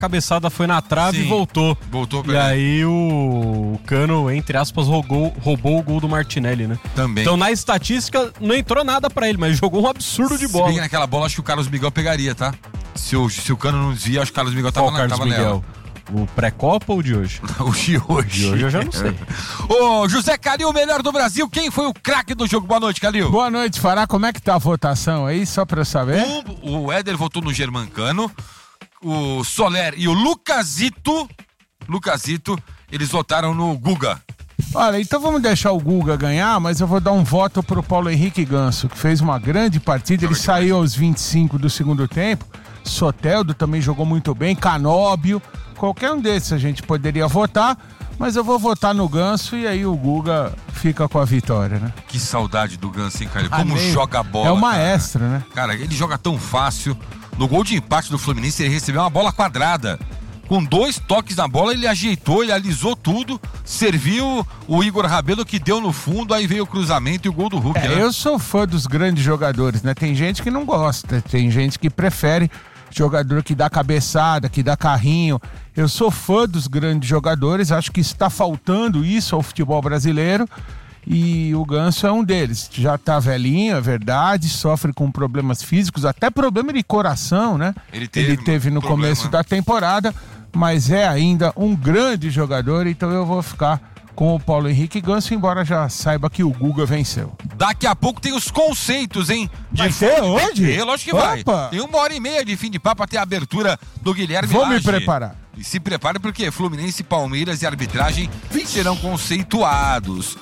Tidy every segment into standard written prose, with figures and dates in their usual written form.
cabeçada foi na trave e voltou. Voltou pra E aí o Cano, entre aspas, roubou o gol do Martinelli, né? Também. Então na estatística não entrou nada pra ele, mas jogou um absurdo de bola. Se bem naquela bola, acho que o Carlos Miguel pegaria, tá? Se o Cano não desvia, acho que o Carlos Miguel tava Carlos Miguel? nela. O pré-copa ou o de hoje? O de hoje. De hoje eu já não sei. Ô, José Calil, o melhor do Brasil. Quem foi o craque do jogo? Boa noite, Calil. Boa noite, Fará. Como é que tá a votação aí, só pra eu saber? O Éder votou no Germancano, o Soler e o Lucasito, eles votaram no Guga. Olha, então vamos deixar o Guga ganhar, mas eu vou dar um voto pro Paulo Henrique Ganso, que fez uma grande partida. Ele saiu aos 25 do segundo tempo. Soteldo também jogou muito bem, Canóbio, qualquer um desses a gente poderia votar, mas eu vou votar no Ganso e aí o Guga fica com a vitória, né? Que saudade do Ganso, hein, cara? Como joga a bola. É o maestro, né? Cara, ele joga tão fácil. No gol de empate do Fluminense, ele recebeu uma bola quadrada. Com 2 toques na bola, ele ajeitou, ele alisou tudo, serviu o Igor Rabelo que deu no fundo, aí veio o cruzamento e o gol do Hulk, né? Eu sou fã dos grandes jogadores, né? Tem gente que não gosta, tem gente que prefere jogador que dá cabeçada, que dá carrinho. Eu sou fã dos grandes jogadores, acho que está faltando isso ao futebol brasileiro e o Ganso é um deles. Já tá velhinho, é verdade, sofre com problemas físicos, até problema de coração, né? Ele teve no começo da temporada, mas é ainda um grande jogador, então eu vou ficar com o Paulo Henrique Ganso, embora já saiba que o Guga venceu. Daqui a pouco tem os conceitos, hein? Vai ser hoje? Lógico que vai. Tem 1h30 de fim de papo até a abertura do Guilherme Vou Lage. me preparar. E se prepare porque Fluminense, Palmeiras e arbitragem serão conceituados.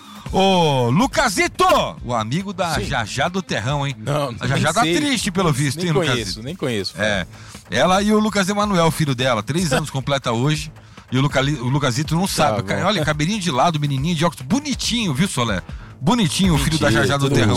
Ô, Lucasito, o amigo da Jajá do Terrão, hein? Não, a Jajá tá triste pelo visto, hein, Lucasito? Nem conheço. É, ela e o Lucas Emanuel, filho dela, 3 anos completa hoje. E o Lucasito não sabe. Olha, cabelinho de lado, menininho de óculos, bonitinho, viu, Solé? Bonitinho, o filho da Jajá do Terrão.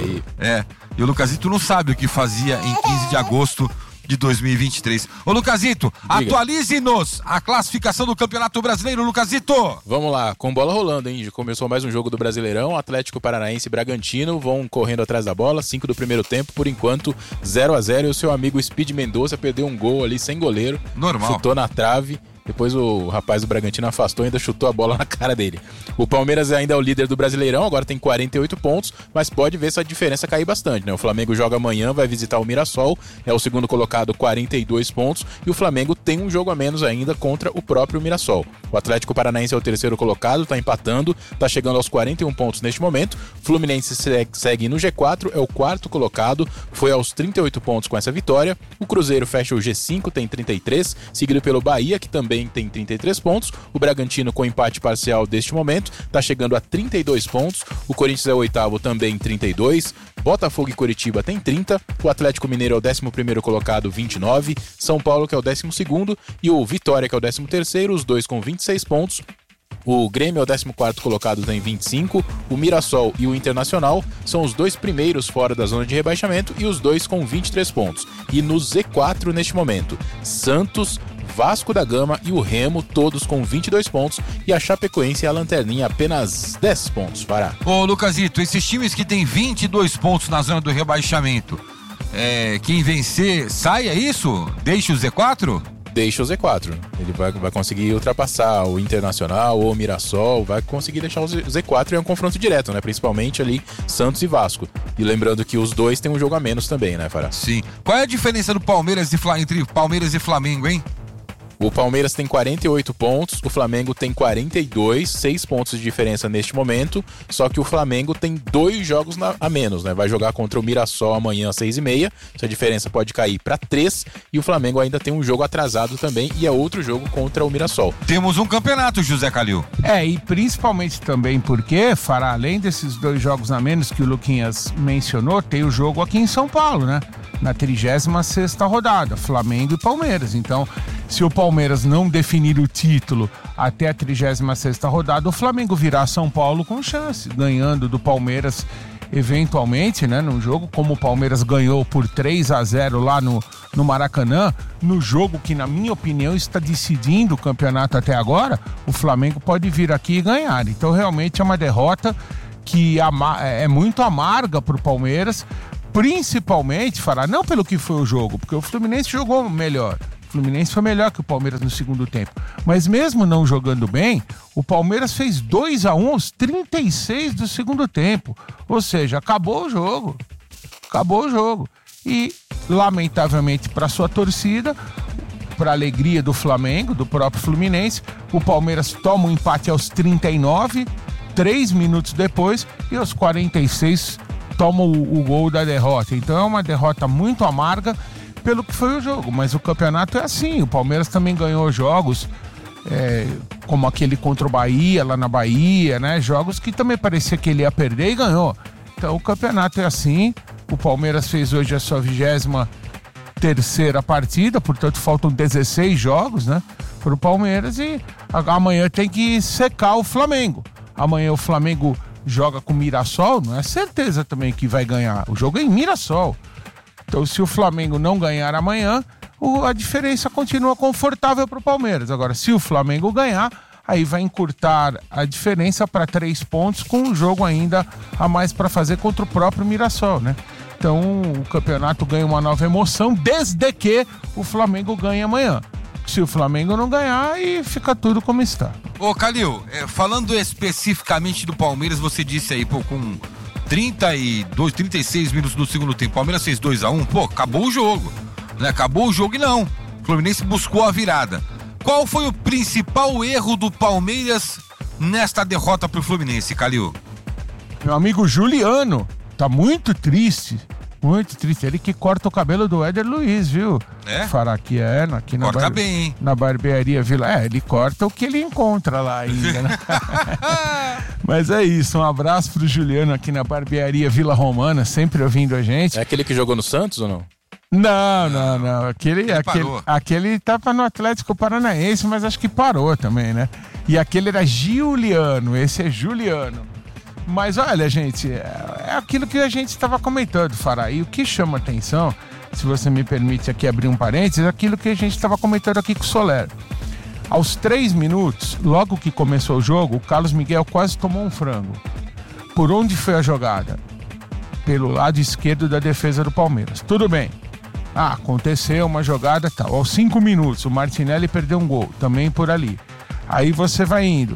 É, e o Lucasito não sabe o que fazia em 15 de agosto de 2023. Ô, Lucasito, atualize-nos a classificação do Campeonato Brasileiro, Lucasito. Vamos lá, com bola rolando, hein? Já começou mais um jogo do Brasileirão. Atlético Paranaense e Bragantino vão correndo atrás da bola. 5 do primeiro tempo, por enquanto 0-0. E o seu amigo Speed Mendonça perdeu um gol ali sem goleiro. Normal. Chutou na trave. Depois o rapaz do Bragantino afastou e ainda chutou a bola na cara dele. O Palmeiras ainda é o líder do Brasileirão, agora tem 48 pontos, mas pode ver essa diferença cair bastante, né? O Flamengo joga amanhã, vai visitar o Mirassol, é o segundo colocado, 42 pontos, e o Flamengo tem um jogo a menos ainda contra o próprio Mirassol. O Atlético Paranaense é o terceiro colocado, tá empatando, tá chegando aos 41 pontos neste momento. Fluminense segue no G4, é o quarto colocado, foi aos 38 pontos com essa vitória. O Cruzeiro fecha o G5, tem 33, seguido pelo Bahia, que também tem 33 pontos. O Bragantino, com empate parcial deste momento, está chegando a 32 pontos. O Corinthians é o oitavo, também 32. Botafogo e Coritiba tem 30. O Atlético Mineiro é o 11º colocado, 29. São Paulo, que é o 12º. E o Vitória, que é o 13º, os dois com 26 pontos. O Grêmio é o 14º colocado, tem 25. O Mirassol e o Internacional são os dois primeiros fora da zona de rebaixamento e os dois com 23 pontos. E no Z4 neste momento, Santos, Vasco da Gama e o Remo, todos com 22 pontos, e a Chapecoense e a Lanterninha apenas 10 pontos. Pará. Ô, Lucasito, esses times que tem 22 pontos na zona do rebaixamento, quem vencer sai, é isso? Deixa o Z4? Deixa o Z4. Ele vai conseguir ultrapassar o Internacional ou o Mirassol, vai conseguir deixar o Z4 e é um confronto direto, né? Principalmente ali Santos e Vasco. E lembrando que os dois têm um jogo a menos também, né, Fará? Sim. Qual é a diferença do Palmeiras entre Palmeiras e Flamengo, hein? O Palmeiras tem 48 pontos, o Flamengo tem 42, 6 pontos de diferença neste momento, só que o Flamengo tem 2 jogos a menos, né? Vai jogar contra o Mirassol amanhã às 6h30, essa diferença pode cair para 3, e o Flamengo ainda tem um jogo atrasado também, e é outro jogo contra o Mirassol. Temos um campeonato, José Calil. E principalmente também porque, Fará, além desses 2 jogos a menos que o Luquinhas mencionou, tem o jogo aqui em São Paulo, né? Na 36ª rodada, Flamengo e Palmeiras. Então, se o Palmeiras não definir o título até a 36ª rodada, o Flamengo virá São Paulo com chance, ganhando do Palmeiras eventualmente, né, num jogo como o Palmeiras ganhou por 3-0 lá no Maracanã, no jogo que, na minha opinião, está decidindo o campeonato até agora, o Flamengo pode vir aqui e ganhar. Então, realmente é uma derrota que é muito amarga para o Palmeiras, principalmente, Fará, não pelo que foi o jogo, porque o Fluminense jogou melhor. O Fluminense foi melhor que o Palmeiras no segundo tempo. Mas mesmo não jogando bem, o Palmeiras fez 2-1 aos 36 do segundo tempo. Ou seja, acabou o jogo. Acabou o jogo. E, lamentavelmente para sua torcida, para a alegria do Flamengo, do próprio Fluminense, o Palmeiras toma um empate aos 39, 3 minutos depois, e aos 46 toma o gol da derrota. Então é uma derrota muito amarga pelo que foi o jogo, mas o campeonato é assim. O Palmeiras também ganhou jogos como aquele contra o Bahia, lá na Bahia, né? Jogos que também parecia que ele ia perder e ganhou. Então o campeonato é assim. O Palmeiras fez hoje a sua 23ª partida, portanto faltam 16 jogos, né, para o Palmeiras, e amanhã tem que secar o Flamengo. Amanhã o Flamengo joga com o Mirassol, não é certeza também que vai ganhar. O jogo é em Mirassol. Então, se o Flamengo não ganhar amanhã, a diferença continua confortável para o Palmeiras. Agora, se o Flamengo ganhar, aí vai encurtar a diferença para 3 pontos, com um jogo ainda a mais para fazer contra o próprio Mirassol, né? Então, o campeonato ganha uma nova emoção, desde que o Flamengo ganhe amanhã. Se o Flamengo não ganhar, aí fica tudo como está. Ô, Calil, falando especificamente do Palmeiras, você disse aí, com 32, 36 minutos do segundo tempo, o Palmeiras fez 2-1, acabou o jogo, né? Acabou o jogo e não. O Fluminense buscou a virada. Qual foi o principal erro do Palmeiras nesta derrota pro Fluminense, Calil? Meu amigo Juliano tá muito triste. Muito triste. Ele que corta o cabelo do Éder Luiz, viu? Fará aqui na corta bem, hein? Na barbearia Vila. Ele corta o que ele encontra lá ainda, né? Mas é isso. Um abraço pro Juliano aqui na barbearia Vila Romana, sempre ouvindo a gente. É aquele que jogou no Santos ou não? Não. Aquele tava no Atlético Paranaense, mas acho que parou também, né? E aquele era Giuliano, esse é Juliano. Mas olha, gente, é aquilo que a gente estava comentando, Fará. E o que chama atenção, se você me permite aqui abrir um parênteses, é aquilo que a gente estava comentando aqui com o Soler. Aos 3 minutos, logo que começou o jogo, o Carlos Miguel quase tomou um frango. Por onde foi a jogada? Pelo lado esquerdo da defesa do Palmeiras. Tudo bem. Aconteceu uma jogada tal. Aos 5 minutos, o Martinelli perdeu um gol, também por ali. Aí você vai indo.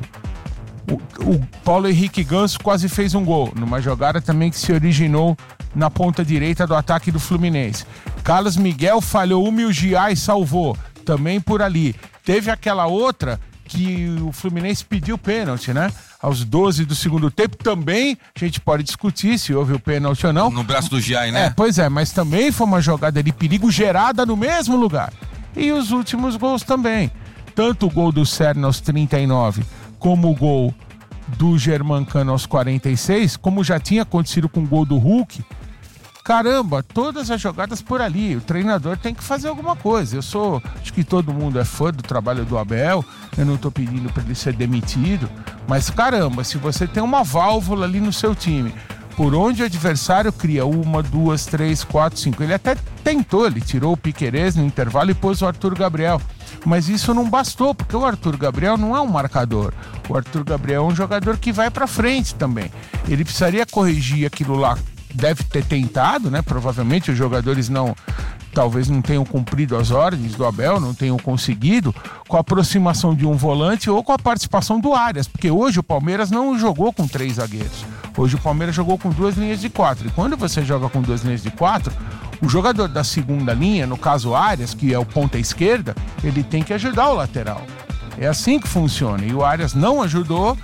O Paulo Henrique Ganso quase fez um gol, numa jogada também que se originou na ponta direita do ataque do Fluminense. Carlos Miguel falhou uma e o Giai salvou, também por ali. Teve aquela outra que o Fluminense pediu pênalti, né? Aos 12 do segundo tempo, também a gente pode discutir se houve o pênalti ou não. No braço do Giai, né? Pois é, mas também foi uma jogada de perigo gerada no mesmo lugar. E os últimos gols também. Tanto o gol do Serna aos 39, como o gol do Germancano aos 46, como já tinha acontecido com o gol do Hulk. Caramba, todas as jogadas por ali. O treinador tem que fazer alguma coisa. Acho que todo mundo é fã do trabalho do Abel. Eu não tô pedindo para ele ser demitido. Mas caramba, se você tem uma válvula ali no seu time, por onde o adversário cria 1, 2, 3, 4, 5. Ele até tentou, ele tirou o Piquerez no intervalo e pôs o Arthur Gabriel. Mas isso não bastou, porque o Arthur Gabriel não é um marcador. O Arthur Gabriel é um jogador que vai pra frente também. Ele precisaria corrigir aquilo lá. Deve ter tentado, né? Provavelmente os jogadores talvez não tenham cumprido as ordens do Abel, não tenham conseguido, com a aproximação de um volante ou com a participação do Arias, porque hoje o Palmeiras não jogou com 3 zagueiros. Hoje o Palmeiras jogou com 2 linhas de 4. E quando você joga com 2 linhas de 4, o jogador da segunda linha, no caso o Arias, que é o ponta esquerda, ele tem que ajudar o lateral. É assim que funciona. E o Arias não ajudou.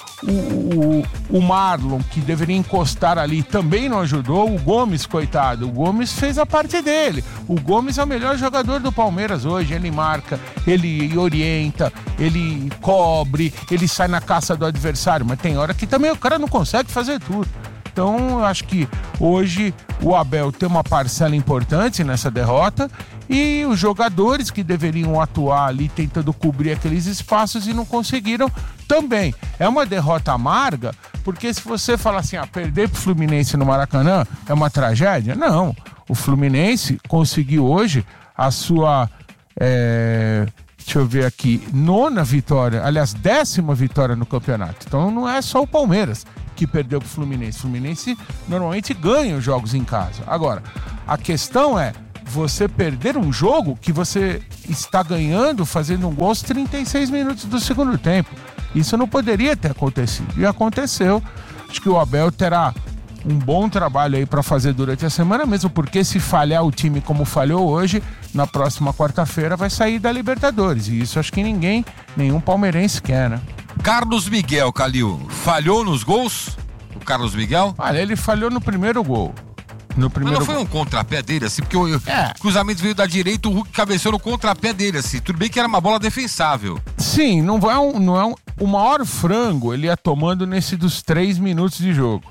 O Marlon, que deveria encostar ali, também não ajudou. O Gomes, coitado, o Gomes fez a parte dele. O Gomes é o melhor jogador do Palmeiras hoje. Ele marca, ele orienta, ele cobre, ele sai na caça do adversário, mas tem hora que também o cara não consegue fazer tudo. Então, eu acho que hoje o Abel tem uma parcela importante nessa derrota e os jogadores que deveriam atuar ali tentando cobrir aqueles espaços e não conseguiram também. É uma derrota amarga, porque se você falar assim, perder pro Fluminense no Maracanã é uma tragédia, não. O Fluminense conseguiu hoje a sua, deixa eu ver aqui, 9ª vitória, aliás, 10ª vitória no campeonato. Então não é só o Palmeiras que perdeu pro Fluminense. O Fluminense normalmente ganha os jogos em casa. Agora, a questão é, você perder um jogo que você está ganhando fazendo um gol aos 36 minutos do segundo tempo. Isso não poderia ter acontecido. E aconteceu. Acho que o Abel terá um bom trabalho aí para fazer durante a semana, mesmo porque se falhar o time como falhou hoje, na próxima quarta-feira vai sair da Libertadores. E isso acho que nenhum palmeirense quer, né? Carlos Miguel, Calil, falhou nos gols? O Carlos Miguel? Olha, ele falhou no primeiro gol. Mas não foi um contrapé dele, assim, porque o cruzamento veio da direita, o Hulk cabeceou no contrapé dele, assim. Tudo bem que era uma bola defensável. Sim, não é o maior frango ele ia tomando nesse dos 3 minutos de jogo.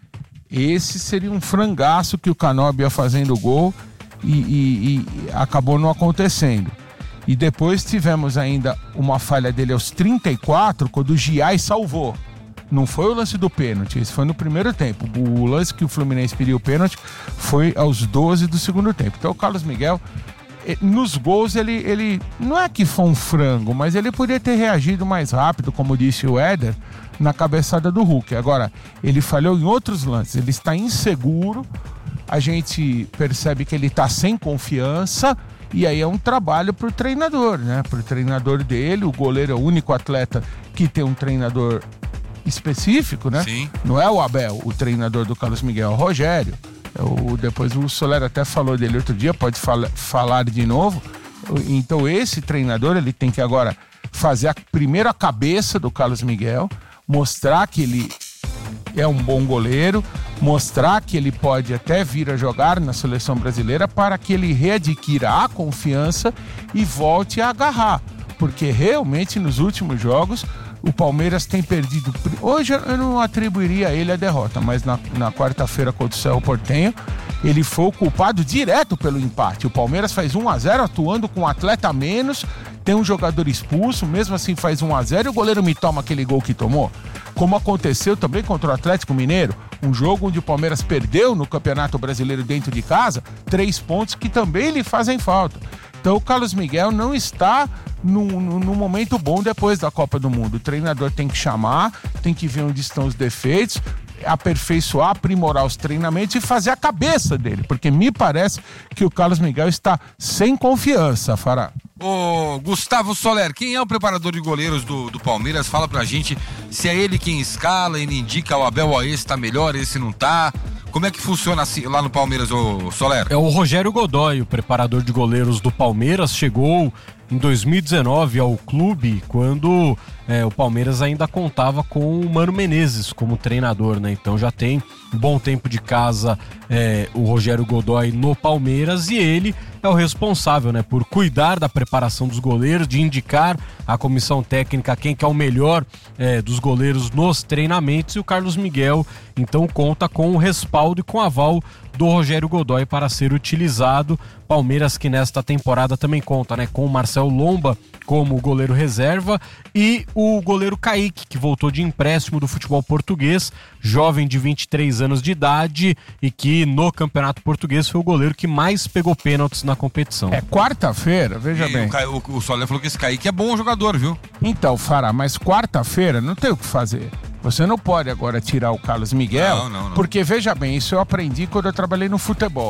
Esse seria um frangaço que o Canóbio ia fazendo o gol e acabou não acontecendo. E depois tivemos ainda uma falha dele aos 34, quando o Giai salvou. Não foi o lance do pênalti, esse foi no primeiro tempo. O lance que o Fluminense pediu o pênalti foi aos 12 do segundo tempo. Então o Carlos Miguel, nos gols, ele não é que foi um frango, mas ele poderia ter reagido mais rápido, como disse o Éder, na cabeçada do Hulk. Agora, ele falhou em outros lances, ele está inseguro, a gente percebe que ele está sem confiança, e aí é um trabalho para o treinador, né? Para o treinador dele, o goleiro é o único atleta que tem um treinador específico, né? Sim. Não é o Abel, o treinador do Carlos Miguel, é o Rogério. Depois o Soler até falou dele outro dia, pode falar de novo. Então esse treinador, ele tem que agora fazer primeiro a cabeça do Carlos Miguel, mostrar que ele é um bom goleiro, mostrar que ele pode até vir a jogar na seleção brasileira para que ele readquira a confiança e volte a agarrar. Porque realmente nos últimos jogos o Palmeiras tem perdido. Hoje eu não atribuiria a ele a derrota, mas na quarta-feira contra o Cerro Porteño, ele foi o culpado direto pelo empate. O Palmeiras faz 1-0 atuando com um atleta a menos, tem um jogador expulso, mesmo assim faz 1-0 e o goleiro me toma aquele gol que tomou. Como aconteceu também contra o Atlético Mineiro, um jogo onde o Palmeiras perdeu no Campeonato Brasileiro dentro de casa, 3 pontos que também lhe fazem falta. Então o Carlos Miguel não está num momento bom depois da Copa do Mundo. O treinador tem que chamar, tem que ver onde estão os defeitos, aperfeiçoar, aprimorar os treinamentos e fazer a cabeça dele, porque me parece que o Carlos Miguel está sem confiança, Fará. Ô, Gustavo Soler, quem é o preparador de goleiros do Palmeiras? Fala pra gente se é ele quem escala, ele indica o Abel, ó, esse tá melhor, esse não tá. Como é que funciona assim, lá no Palmeiras, ô Soler? É o Rogério Godoy, o preparador de goleiros do Palmeiras, chegou em 2019 ao clube quando o Palmeiras ainda contava com o Mano Menezes como treinador, né? Então já tem um bom tempo de casa o Rogério Godoy no Palmeiras, e ele é o responsável, né, por cuidar da preparação dos goleiros, de indicar à comissão técnica quem que é o melhor dos goleiros nos treinamentos, e o Carlos Miguel então conta com o respaldo e com o aval do Rogério Godoy para ser utilizado. Palmeiras que nesta temporada também conta, né, com o Marcelo Lomba como goleiro reserva e o goleiro Kaique, que voltou de empréstimo do futebol português, jovem de 23 anos de idade e que no Campeonato Português foi o goleiro que mais pegou pênaltis na competição. É quarta-feira, veja bem. O Soler falou que esse Kaique é bom jogador, viu? Então, Fará, mas quarta-feira não tem o que fazer. Você não pode agora tirar o Carlos Miguel, não. Porque, veja bem, isso eu aprendi quando eu trabalhei no futebol.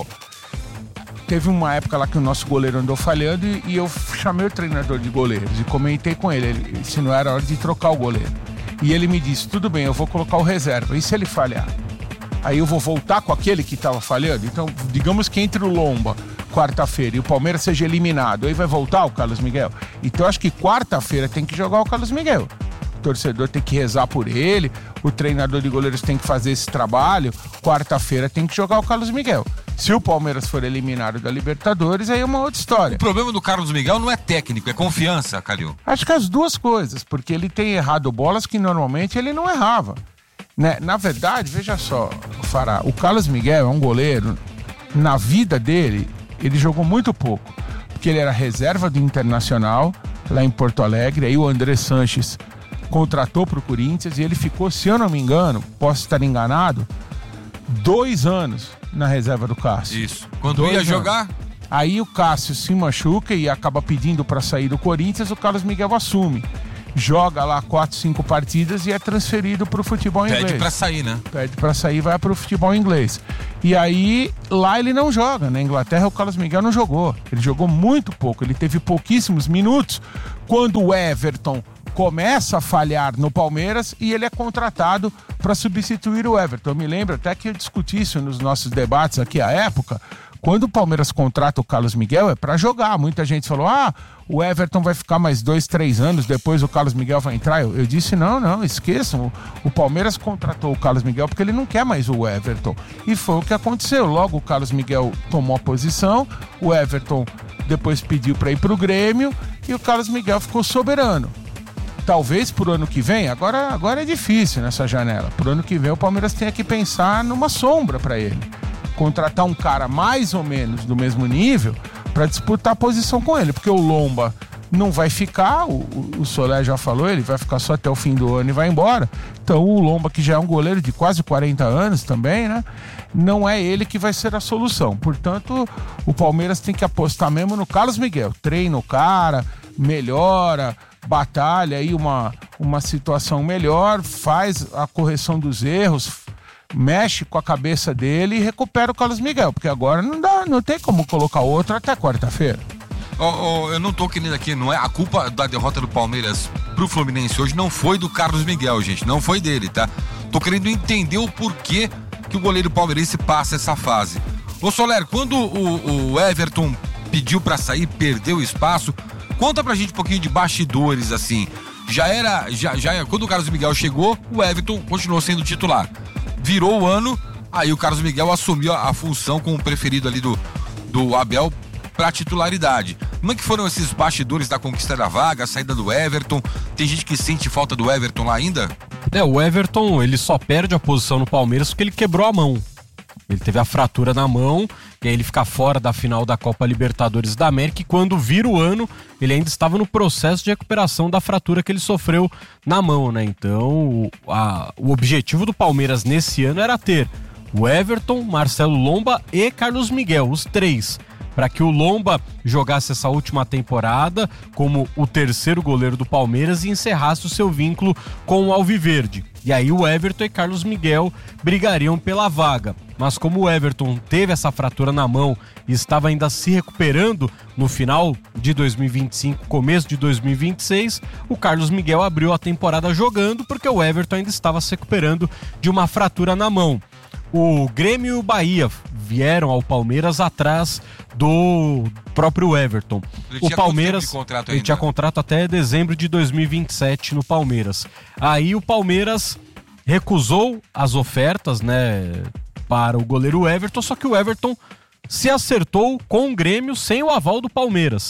Teve uma época lá que o nosso goleiro andou falhando e eu chamei o treinador de goleiros e comentei com ele se não era hora de trocar o goleiro. E ele me disse, tudo bem, eu vou colocar o reserva. E se ele falhar? Aí eu vou voltar com aquele que estava falhando? Então, digamos que entre o Lomba, quarta-feira, e o Palmeiras seja eliminado, aí vai voltar o Carlos Miguel? Então, eu acho que quarta-feira tem que jogar o Carlos Miguel. O torcedor tem que rezar por ele, o treinador de goleiros tem que fazer esse trabalho, quarta-feira tem que jogar o Carlos Miguel. Se o Palmeiras for eliminado da Libertadores, aí é uma outra história. O problema do Carlos Miguel não é técnico, é confiança, Calil. Acho que as duas coisas, porque ele tem errado bolas que normalmente ele não errava. Né? Na verdade, veja só, Fará, o Carlos Miguel é um goleiro, na vida dele, ele jogou muito pouco, porque ele era reserva do Internacional, lá em Porto Alegre, aí o André Sanches contratou para o Corinthians e ele ficou, se eu não me engano, posso estar enganado, 2 anos na reserva do Cássio. Isso. Quando ia jogar? Aí o Cássio se machuca e acaba pedindo para sair do Corinthians, o Carlos Miguel assume. joga lá 4, 5 partidas e é transferido para o futebol inglês. Pede para sair, né? Pede para sair, vai para o futebol inglês. E aí, lá ele não joga. Na Inglaterra, o Carlos Miguel não jogou. Ele jogou muito pouco, ele teve pouquíssimos minutos. Quando o Everton começa a falhar no Palmeiras e ele é contratado para substituir o Everton. Eu me lembro até que eu discuti isso nos nossos debates aqui à época. Quando o Palmeiras contrata o Carlos Miguel é para jogar. Muita gente falou, o Everton vai ficar mais 2, 3 anos, depois o Carlos Miguel vai entrar. Eu disse, não, esqueçam. O Palmeiras contratou o Carlos Miguel porque ele não quer mais o Everton. E foi o que aconteceu. Logo o Carlos Miguel tomou a posição, o Everton depois pediu para ir para o Grêmio e o Carlos Miguel ficou soberano. Talvez pro ano que vem, agora é difícil nessa janela. Pro ano que vem o Palmeiras tenha que pensar numa sombra para ele. Contratar um cara mais ou menos do mesmo nível para disputar a posição com ele, porque o Lomba não vai ficar, o Solé já falou, ele vai ficar só até o fim do ano e vai embora. Então o Lomba, que já é um goleiro de quase 40 anos também, né? Não é ele que vai ser a solução. Portanto, o Palmeiras tem que apostar mesmo no Carlos Miguel. Treina o cara, melhora, batalha aí uma situação melhor, faz a correção dos erros, mexe com a cabeça dele e recupera o Carlos Miguel, porque agora não tem como colocar outro até quarta-feira. Eu não tô querendo aqui, não é a culpa da derrota do Palmeiras pro Fluminense hoje não foi do Carlos Miguel, gente, não foi dele, tá? Tô querendo entender o porquê que o goleiro palmeirense passa essa fase. Ô Soler, quando o Everton pediu pra sair, perdeu espaço, conta pra gente um pouquinho de bastidores, assim. Já quando o Carlos Miguel chegou, o Everton continuou sendo titular. Virou o ano, aí o Carlos Miguel assumiu a função como preferido ali do Abel pra titularidade. Como é que foram esses bastidores da conquista da vaga, a saída do Everton? Tem gente que sente falta do Everton lá ainda? O Everton, ele só perde a posição no Palmeiras porque ele quebrou a mão. Ele teve a fratura na mão, e aí ele fica fora da final da Copa Libertadores da América, e quando vira o ano, ele ainda estava no processo de recuperação da fratura que ele sofreu na mão, né? Então, o objetivo do Palmeiras nesse ano era ter o Everton, Marcelo Lomba e Carlos Miguel, os três, para que o Lomba jogasse essa última temporada como o terceiro goleiro do Palmeiras e encerrasse o seu vínculo com o Alviverde. E aí o Everton e Carlos Miguel brigariam pela vaga. Mas como o Everton teve essa fratura na mão e estava ainda se recuperando no final de 2025, começo de 2026, o Carlos Miguel abriu a temporada jogando porque o Everton ainda estava se recuperando de uma fratura na mão. O Grêmio e o Bahia vieram ao Palmeiras atrás do próprio Everton. O Palmeiras ele tinha contrato até dezembro de 2027 no Palmeiras. Aí o Palmeiras recusou as ofertas, né, para o goleiro Everton, só que o Everton se acertou com o Grêmio sem o aval do Palmeiras.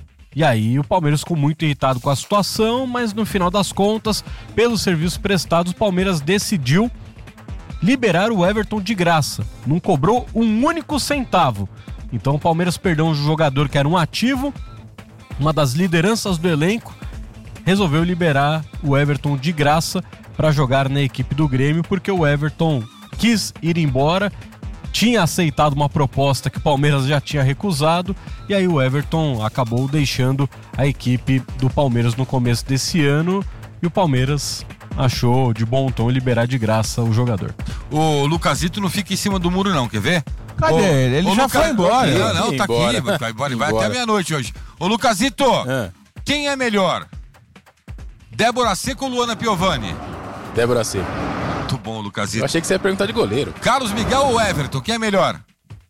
E aí o Palmeiras ficou muito irritado com a situação, mas no final das contas, pelos serviços prestados, o Palmeiras decidiu liberar o Everton de graça. Não cobrou um único centavo. Então o Palmeiras perdeu um jogador que era um ativo, uma das lideranças do elenco, resolveu liberar o Everton de graça para jogar na equipe do Grêmio, porque o Everton quis ir embora, tinha aceitado uma proposta que o Palmeiras já tinha recusado, e aí o Everton acabou deixando a equipe do Palmeiras no começo desse ano, e o Palmeiras achou de bom tom liberar de graça o jogador. O Lucasito não fica em cima do muro não, quer ver? Cadê ele? Ele já foi embora. Não, tá aqui, vai até meia-noite hoje. Ô Lucasito, quem é melhor? Débora Seco ou Luana Piovani? Débora Seco. Muito bom, Lucasito. Eu achei que você ia perguntar de goleiro. Carlos Miguel ou Everton, quem é melhor?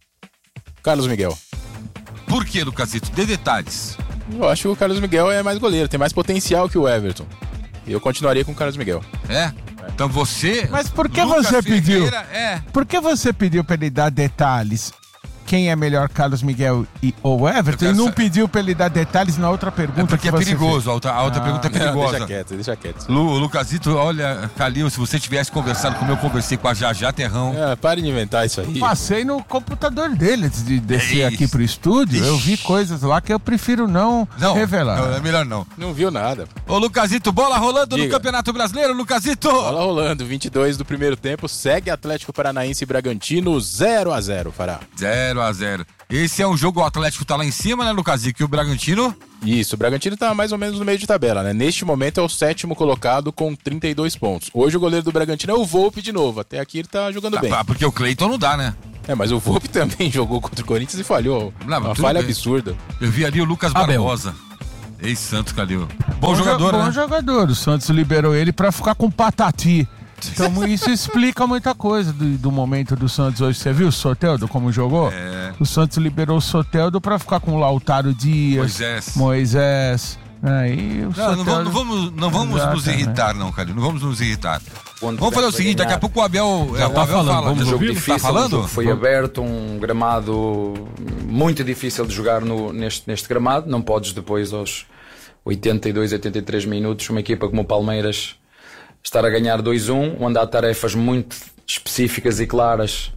Carlos Miguel. Por que, Lucasito? Dê detalhes. Eu acho que o Carlos Miguel é mais goleiro, tem mais potencial que o Everton. Eu continuaria com o Carlos Miguel. É? Então você... Mas por que você pediu? Por que você pediu pra ele dar detalhes? Quem é melhor, Carlos Miguel ou Everton? E não pediu pra ele dar detalhes na outra pergunta. É porque que é perigoso, a outra pergunta é perigosa. Não, deixa quieto. Lucasito, olha, Calil, se você tivesse conversado como eu conversei com a Jajá Terrão... Pare de inventar isso aí. Passei no computador dele antes de descer aqui pro estúdio. Eu vi coisas lá que eu prefiro não revelar. Não, é melhor não. Não viu nada. Ô, Lucasito, bola rolando no Campeonato Brasileiro, Lucasito! Bola rolando, 22 do primeiro tempo, segue Atlético Paranaense e Bragantino 0-0, Fará. 0-0. Esse é um jogo, o Atlético tá lá em cima, né, Lucasico? E o Bragantino? Isso, o Bragantino tá mais ou menos no meio de tabela, né? Neste momento é o 7º colocado com 32 pontos. Hoje o goleiro do Bragantino é o Volpi de novo. Até aqui ele tá jogando bem. Porque o Cleiton não dá, né? Mas o Volpi também jogou contra o Corinthians e falhou. Uma falha absurda. Eu vi ali o Lucas Barbosa. Ex-Santos, Calil. Bom jogador, né? Bom jogador. O Santos liberou ele pra ficar com Patati. Então isso explica muita coisa do momento do Santos hoje. Você viu o Soteldo como jogou? O Santos liberou o Soteldo pra ficar com o Lautaro Dias, Moisés. Não vamos nos irritar, não, Calil. Não vamos nos irritar. Vamos fazer o seguinte, daqui a pouco o Abel tá falando. Fala. Vamos ouvir? Difícil, tá falando? Foi aberto, um gramado muito difícil de jogar neste gramado. Não podes depois aos 82, 83 minutos uma equipa como o Palmeiras estar a ganhar 2-1, onde há tarefas muito específicas e claras,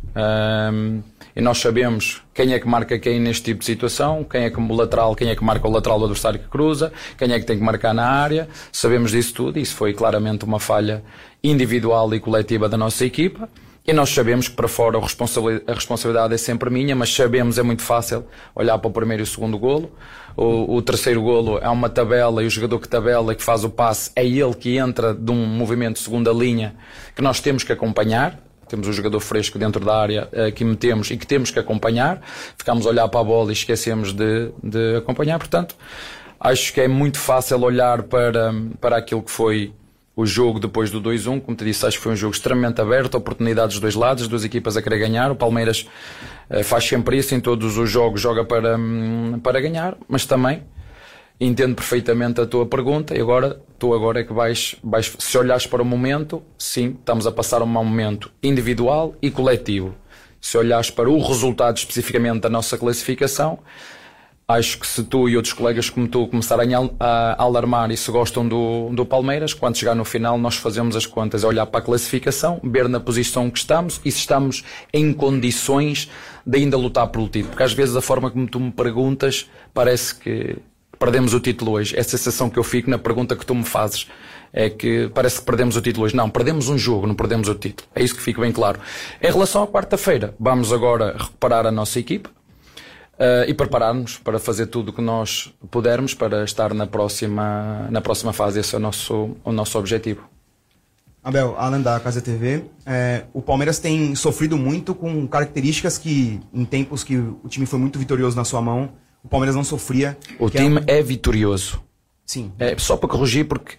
e nós sabemos quem é que marca quem neste tipo de situação, quem é que marca o lateral do adversário que cruza, quem é que tem que marcar na área, sabemos disso tudo, e isso foi claramente uma falha individual e coletiva da nossa equipa. E nós sabemos que para fora a responsabilidade é sempre minha, mas sabemos, é muito fácil olhar para o primeiro e o segundo golo. O terceiro golo é uma tabela e o jogador que tabela, que faz o passe, é ele que entra de um movimento de segunda linha que nós temos que acompanhar. Temos um jogador fresco dentro da área que metemos e que temos que acompanhar. Ficamos a olhar para a bola e esquecemos de acompanhar. Portanto, acho que é muito fácil olhar para aquilo que foi o jogo depois do 2-1, como te disse, acho que foi um jogo extremamente aberto, oportunidades dos dois lados, as duas equipas a querer ganhar. O Palmeiras faz sempre isso, em todos os jogos joga para ganhar, mas também entendo perfeitamente a tua pergunta, e tu agora é que vais, se olhares para o momento, sim, estamos a passar um mau momento individual e coletivo. Se olhares para o resultado especificamente da nossa classificação, acho que se tu e outros colegas como tu começarem a alarmar e se gostam do Palmeiras, quando chegar no final nós fazemos as contas, olhar para a classificação, ver na posição que estamos e se estamos em condições de ainda lutar pelo título. Porque às vezes a forma como tu me perguntas parece que perdemos o título hoje. É a sensação que eu fico na pergunta que tu me fazes. É que parece que perdemos o título hoje. Não, perdemos um jogo, não perdemos o título. É isso que fica bem claro. Em relação à quarta-feira, vamos agora recuperar a nossa equipa. E preparar-nos para fazer tudo o que nós pudermos para estar na próxima fase. Esse é o nosso objetivo. Abel, Alan da Casa TV, o Palmeiras tem sofrido muito com características que, em tempos que o time foi muito vitorioso na sua mão, o Palmeiras não sofria. O time é vitorioso. Sim. Só para corrigir, porque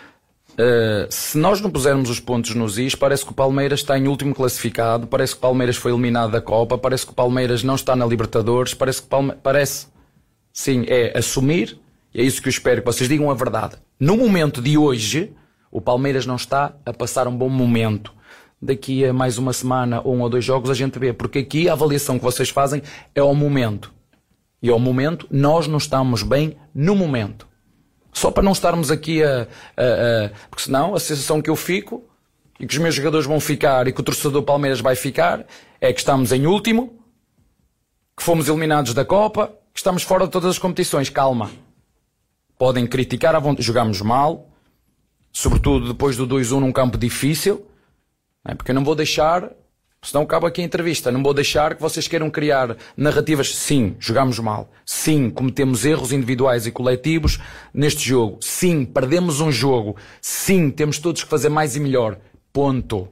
se nós não pusermos os pontos nos is, parece que o Palmeiras está em último classificado, parece que o Palmeiras foi eliminado da Copa, parece que o Palmeiras não está na Libertadores, parece, sim, é assumir, e é isso que eu espero que vocês digam a verdade. No momento de hoje, o Palmeiras não está a passar um bom momento. Daqui a mais uma semana ou 1 ou 2 jogos a gente vê, porque aqui a avaliação que vocês fazem é ao momento. E ao momento, nós não estamos bem no momento. Só para não estarmos aqui porque senão a sensação que eu fico e que os meus jogadores vão ficar e que o torcedor Palmeiras vai ficar é que estamos em último, que fomos eliminados da Copa, que estamos fora de todas as competições. Calma. Podem criticar, jogamos mal, sobretudo depois do 2-1 num campo difícil, porque eu não vou deixar, senão acaba aqui a entrevista, não vou deixar que vocês queiram criar narrativas. Sim, jogamos mal. Sim, cometemos erros individuais e coletivos neste jogo. Sim, perdemos um jogo. Sim, temos todos que fazer mais e melhor. Ponto.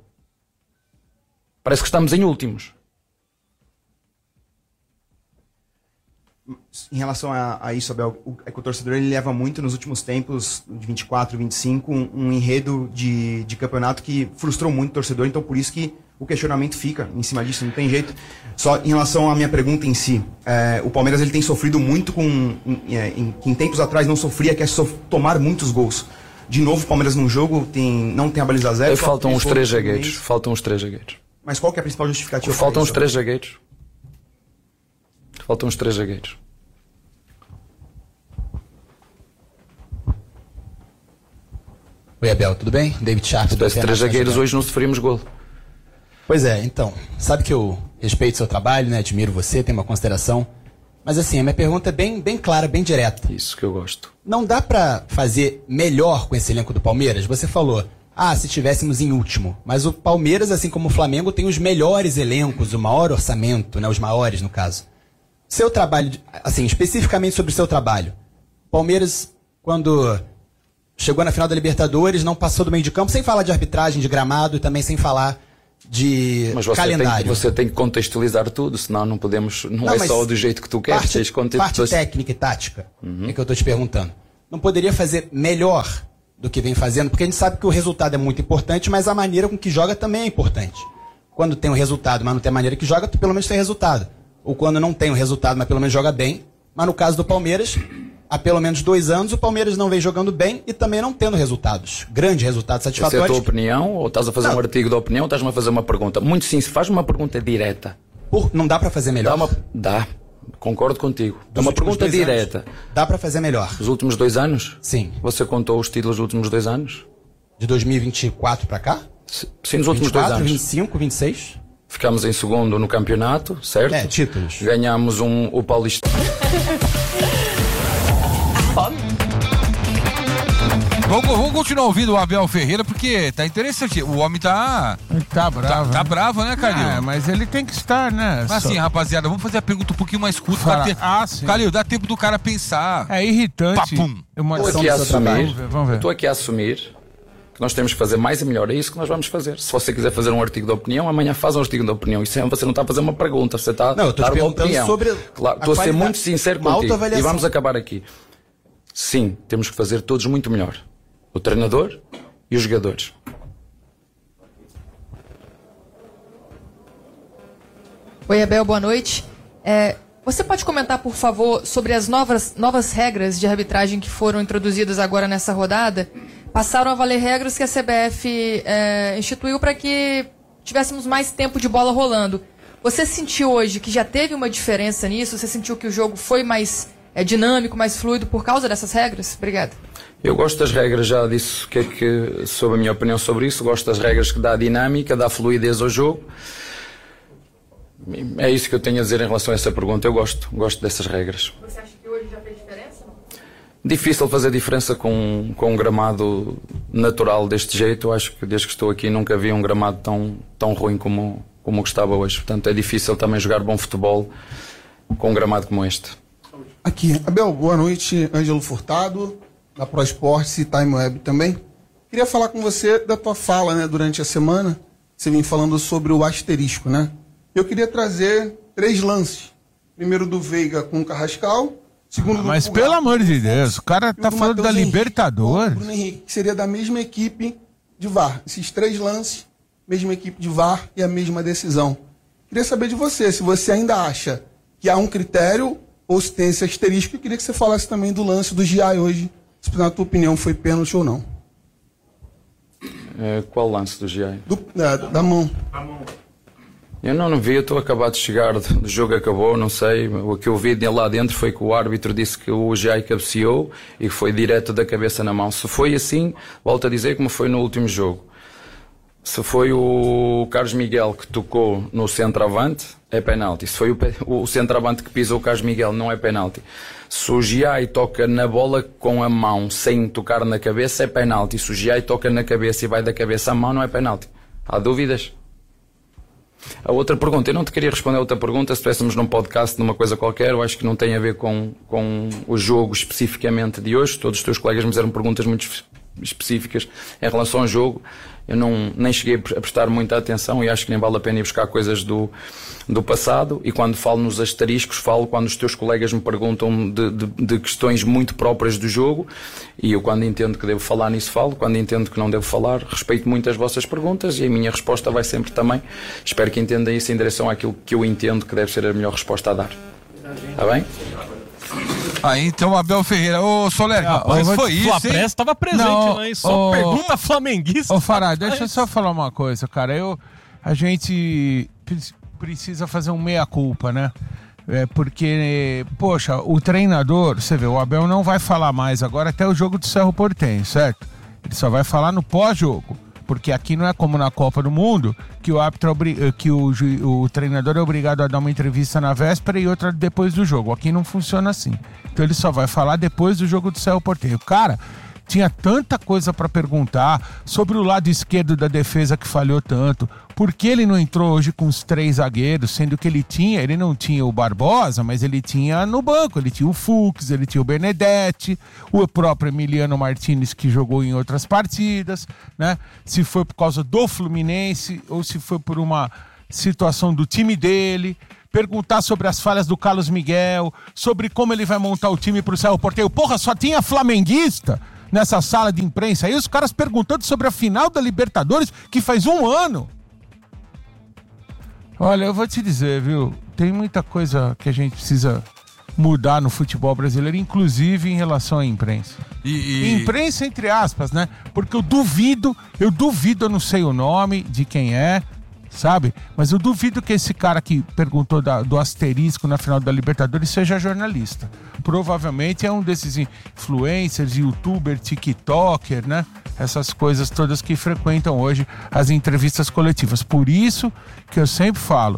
Parece que estamos em últimos. Em relação a isso, Abel, é que o torcedor ele leva muito nos últimos tempos, de 24, 25, um enredo de campeonato que frustrou muito o torcedor, então por isso que o questionamento fica em cima disso, não tem jeito. Só em relação à minha pergunta em si, o Palmeiras ele tem sofrido muito em tempos atrás não sofria, que é tomar muitos gols. De novo, o Palmeiras num jogo não tem a baliza zero. Faltam uns 3 zagueiros. Mas qual que é a principal justificativa? Faltam uns 3 zagueiros. Faltam uns 3 zagueiros. Oi, Abel, tudo bem? David Sharp. Se tivesse 3 zagueiros, hoje não sofríamos gol. Pois é, então, sabe que eu respeito seu trabalho, né? Admiro você, tenho uma consideração. Mas assim, a minha pergunta é bem clara, bem direta. Isso que eu gosto. Não dá pra fazer melhor com esse elenco do Palmeiras? Você falou, se estivéssemos em último. Mas o Palmeiras, assim como o Flamengo, tem os melhores elencos, o maior orçamento, né? Os maiores, no caso. seu trabalho, assim, especificamente sobre o seu trabalho. Palmeiras, quando chegou na final da Libertadores, não passou do meio de campo, sem falar de arbitragem, de gramado e também sem falar de calendário. Você tem que contextualizar tudo, senão não podemos. Não é só do jeito que tu queres. Parte técnica e tática, é que eu estou te perguntando. Não poderia fazer melhor do que vem fazendo? Porque a gente sabe que o resultado é muito importante, mas a maneira com que joga também é importante. Quando tem o resultado, mas não tem a maneira que joga, tu pelo menos tem resultado. Ou quando não tem o resultado, mas pelo menos joga bem. Mas no caso do Palmeiras, há pelo menos 2 anos, o Palmeiras não vem jogando bem e também não tendo resultados. Grandes resultados satisfatórios. Essa é a tua opinião? Ou estás a fazer um artigo de opinião ou estás-me a fazer uma pergunta? Muito sim, faz-me uma pergunta direta. Não dá para fazer melhor? Dá. Concordo contigo. É uma pergunta direta. Dá para fazer melhor. Os últimos 2 anos? Sim. Você contou os títulos dos últimos 2 anos? De 2024 para cá? Sim, nos últimos 2 anos. 25, 26? Ficámos em segundo no campeonato, certo? Títulos. Ganhámos o Paulista. Vamos continuar ouvindo o Abel Ferreira, porque tá interessante. O homem tá... Tá bravo. Tá bravo, né, Calil? Mas ele tem que estar, né? Mas assim, rapaziada, vamos fazer a pergunta um pouquinho mais curta. Sim. Calil, dá tempo do cara pensar. É irritante. Papum. Eu estou aqui a assumir que nós temos que fazer mais e melhor. É isso que nós vamos fazer. Se você quiser fazer um artigo de opinião, amanhã faz um artigo de opinião. Isso você não está a fazer uma pergunta, você está a dar uma opinião. Claro, estou a ser muito sincero contigo. E vamos acabar aqui. Sim, temos que fazer todos muito melhor. O treinador e os jogadores. Oi, Abel, boa noite. Você pode comentar, por favor, sobre as novas regras de arbitragem que foram introduzidas agora nessa rodada? Passaram a valer regras que a CBF instituiu para que tivéssemos mais tempo de bola rolando. Você sentiu hoje que já teve uma diferença nisso? Você sentiu que o jogo foi mais dinâmico, mais fluido por causa dessas regras? Obrigada. Eu gosto das regras, já disse sobre a minha opinião sobre isso. Gosto das regras que dá dinâmica, dá fluidez ao jogo. É isso que eu tenho a dizer em relação a essa pergunta. Eu gosto dessas regras. Você acha que hoje já fez diferença? Difícil fazer diferença com um gramado natural deste jeito. Eu acho que desde que estou aqui nunca vi um gramado tão ruim como o que estava hoje. Portanto, é difícil também jogar bom futebol com um gramado como este. Aqui, Abel, boa noite. Ângelo Furtado, da Pro Esportes e Time Web também. Queria falar com você da tua fala, né, durante a semana. Você vem falando sobre o asterisco, né? Eu queria trazer 3 lances. Primeiro do Veiga com o Carrascal. Segundo mas do pelo amor de Deus, o cara tá falando da Libertadores. Bruno Henrique, que seria da mesma equipe de VAR. Esses 3 lances, mesma equipe de VAR e a mesma decisão. Queria saber de você, se você ainda acha que há um critério ou se tem esse asterisco. Eu queria que você falasse também do lance do Giai hoje, se na tua opinião foi pênalti ou não. Qual lance do Giai? Da mão. Eu não vi, eu estou acabado de chegar, o jogo acabou, não sei. O que eu vi lá dentro foi que o árbitro disse que o Giai cabeceou e que foi direto da cabeça na mão. Se foi assim, volto a dizer como foi no último jogo. Se foi o Carlos Miguel que tocou no centroavante, é penalti. Se foi o centroavante que pisou o Carlos Miguel, não é penalti. Se o Giai toca na bola com a mão sem tocar na cabeça, é penalti. Se o Giai toca na cabeça e vai da cabeça à mão, não é penalti. Há dúvidas? A outra pergunta, eu não te queria responder a outra pergunta, se estivéssemos num podcast, numa coisa qualquer, eu acho que não tem a ver com o jogo especificamente de hoje. Todos os teus colegas me fizeram perguntas muito específicas em relação ao jogo. Eu nem cheguei a prestar muita atenção e acho que nem vale a pena ir buscar coisas do passado. E quando falo nos asteriscos, falo quando os teus colegas me perguntam de questões muito próprias do jogo, e eu, quando entendo que devo falar nisso, falo. Quando entendo que não devo falar, respeito muito as vossas perguntas, e a minha resposta vai sempre também, espero que entendam isso em direção àquilo que eu entendo que deve ser a melhor resposta a dar. Está bem? Então, Abel Ferreira. Ô, Soler, rapaz, foi isso, hein? Pressa estava presente lá, hein? Só pergunta flamenguista. Ô, Fará, deixa eu só falar uma coisa, cara. A gente precisa fazer um meia-culpa, né? Porque, poxa, o treinador, você vê, o Abel não vai falar mais agora até o jogo do Cerro Porteño, certo? Ele só vai falar no pós-jogo. Porque aqui não é como na Copa do Mundo, que o árbitro que o treinador é obrigado a dar uma entrevista na véspera e outra depois do jogo. Aqui não funciona assim. Então ele só vai falar depois do jogo do Cerro Porteño. Cara, Tinha tanta coisa para perguntar sobre o lado esquerdo da defesa que falhou tanto. Por que ele não entrou hoje com os 3 zagueiros, sendo que ele não tinha o Barbosa, mas ele tinha no banco, ele tinha o Fux, ele tinha o Benedetti, o próprio Emiliano Martinez que jogou em outras partidas, né? Se foi por causa do Fluminense ou se foi por uma situação do time dele. Perguntar sobre as falhas do Carlos Miguel, sobre como ele vai montar o time pro Cerro Porteño. Porra, só tinha flamenguista nessa sala de imprensa aí, os caras perguntando sobre a final da Libertadores, que faz 1 ano. Olha, eu vou te dizer, viu, tem muita coisa que a gente precisa mudar no futebol brasileiro, inclusive em relação à imprensa. Imprensa entre aspas, né? Porque eu duvido, eu não sei o nome de quem é, sabe? Mas eu duvido que esse cara que perguntou do asterisco na final da Libertadores seja jornalista. Provavelmente é um desses influencers, youtuber, tiktoker, né? Essas coisas todas que frequentam hoje as entrevistas coletivas. Por isso que eu sempre falo,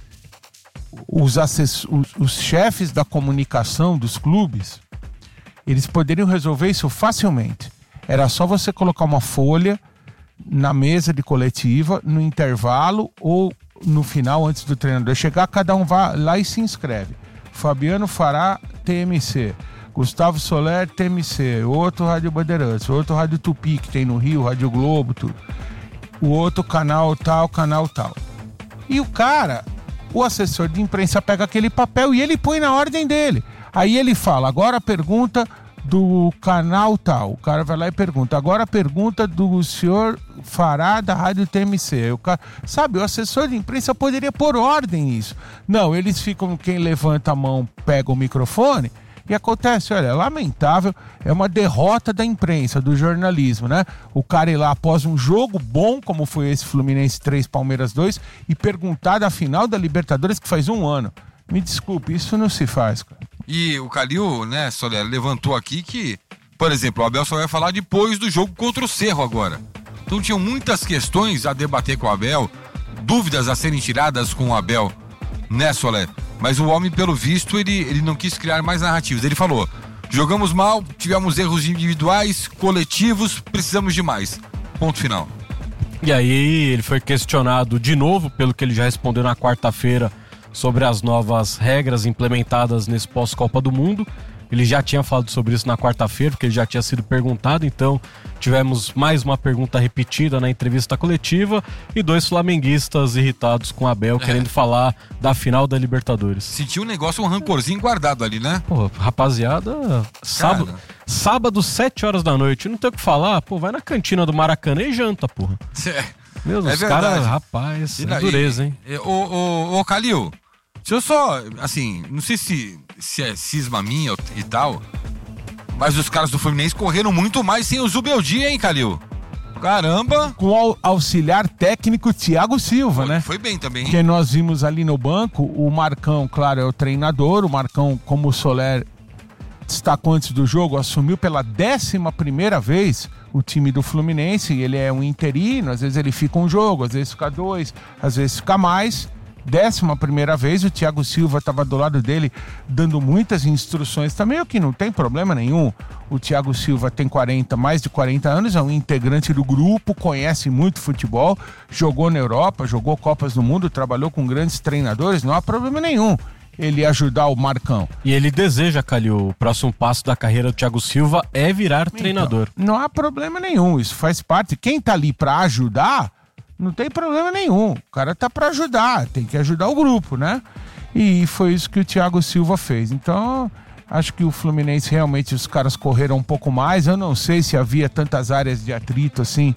os chefes da comunicação dos clubes, eles poderiam resolver isso facilmente. Era só você colocar uma folha na mesa de coletiva, no intervalo ou no final, antes do treinador chegar, cada um vai lá e se inscreve. Fabiano Fará, TMC. Gustavo Soler, TMC. Outro Rádio Bandeirantes. Outro Rádio Tupi, que tem no Rio, Rádio Globo, tudo. O outro canal tal, canal tal. E o cara, o assessor de imprensa pega aquele papel e ele põe na ordem dele. Aí ele fala, agora a pergunta do canal tal. O cara vai lá e pergunta. Agora a pergunta do senhor Fará da Rádio TMC. O cara, sabe, o assessor de imprensa poderia pôr ordem nisso. Não, eles ficam, quem levanta a mão pega o microfone e acontece, olha, é lamentável, é uma derrota da imprensa, do jornalismo, né? O cara ir lá após um jogo bom, como foi esse Fluminense 3, Palmeiras 2, e perguntar da final da Libertadores que faz 1 ano. Me desculpe, isso não se faz, cara. E o Calil, né, Soler, levantou aqui que, por exemplo, o Abel só vai falar depois do jogo contra o Cerro agora. Então tinham muitas questões a debater com o Abel, dúvidas a serem tiradas com o Abel, né, Soler? Mas o homem, pelo visto, ele não quis criar mais narrativas. Ele falou, jogamos mal, tivemos erros individuais, coletivos, precisamos de mais. Ponto final. E aí ele foi questionado de novo, pelo que ele já respondeu na quarta-feira, sobre as novas regras implementadas nesse pós-Copa do Mundo. Ele já tinha falado sobre isso na quarta-feira, porque ele já tinha sido perguntado, então tivemos mais uma pergunta repetida na entrevista coletiva e 2 flamenguistas irritados com o Abel, querendo falar da final da Libertadores. Sentiu um negócio, um rancorzinho guardado ali, né? Pô, rapaziada, sábado 7 horas da noite, não tem o que falar, pô, vai na cantina do Maracanã e janta, porra. Meu Deus, os caras, rapaz, é dureza, hein? Ô, Calil, se eu só, assim, não sei se é cisma minha e tal, mas os caras do Fluminense correram muito mais sem o Zubeldia, hein, Calil? Caramba! Com o auxiliar técnico Thiago Silva, né? Foi bem também, hein? Que nós vimos ali no banco, o Marcão, claro, é o treinador, o Marcão, como o Soler destacou antes do jogo, assumiu pela 11ª vez o time do Fluminense, ele é um interino, às vezes ele fica um jogo, às vezes fica 2, às vezes fica mais. 11ª vez, o Thiago Silva estava do lado dele dando muitas instruções também, o que não tem problema nenhum. O Thiago Silva tem mais de 40 anos, é um integrante do grupo, conhece muito futebol, jogou na Europa, jogou Copas do Mundo, trabalhou com grandes treinadores, não há problema nenhum ele ajudar o Marcão. E ele deseja, Calil, o próximo passo da carreira do Thiago Silva é virar treinador. Não há problema nenhum, isso faz parte. Quem tá ali para ajudar, não tem problema nenhum. O cara tá para ajudar, tem que ajudar o grupo, né? E foi isso que o Thiago Silva fez. Então, acho que o Fluminense realmente, os caras correram um pouco mais. Eu não sei se havia tantas áreas de atrito assim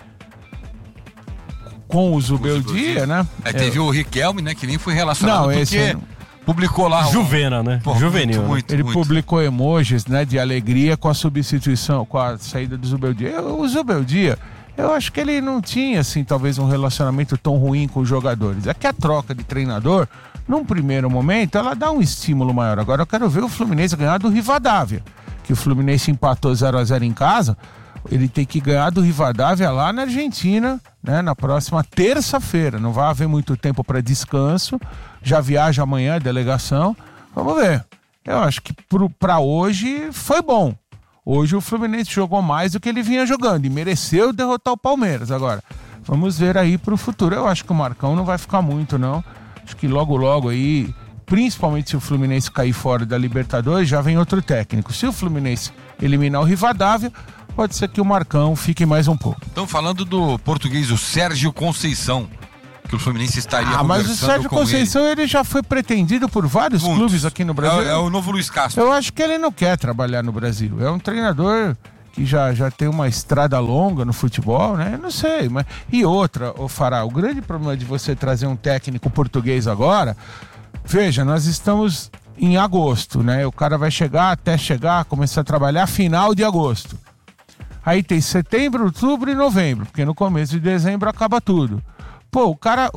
com o Zubeldia, né? Teve o Riquelme, né? Que nem foi relacionado porque publicou lá. Juvena, né? Pô, Juvenil. Ele publicou emojis, né, de alegria com a substituição, com a saída do Zubeldia. O Zubeldia, eu acho que ele não tinha, assim, talvez um relacionamento tão ruim com os jogadores. É que a troca de treinador, num primeiro momento, ela dá um estímulo maior. Agora eu quero ver o Fluminense ganhar do Rivadavia, que o Fluminense empatou 0-0 em casa. Ele tem que ganhar do Rivadavia lá na Argentina, né, na próxima terça-feira. Não vai haver muito tempo para descanso. Já viaja amanhã a delegação. Vamos ver. Eu acho que para hoje foi bom. Hoje o Fluminense jogou mais do que ele vinha jogando e mereceu derrotar o Palmeiras. Agora, vamos ver aí pro futuro. Eu acho que o Marcão não vai ficar muito, não. Acho que logo aí, principalmente se o Fluminense cair fora da Libertadores, já vem outro técnico. Se o Fluminense eliminar o Rivadavia, pode ser que o Marcão fique mais um pouco. Estão falando do português, o Sérgio Conceição, que o Fluminense estaria conversando com ele. Mas o Sérgio Conceição ele já foi pretendido por vários clubes aqui no Brasil. É o novo Luiz Castro. Eu acho que ele não quer trabalhar no Brasil. É um treinador que já tem uma estrada longa no futebol, né? Eu não sei. Mas... E outra, Fará, o grande problema de você trazer um técnico português agora, veja, nós estamos em agosto, né? O cara vai começar a trabalhar final de agosto. Aí tem setembro, outubro e novembro, porque no começo de dezembro acaba tudo. Pô,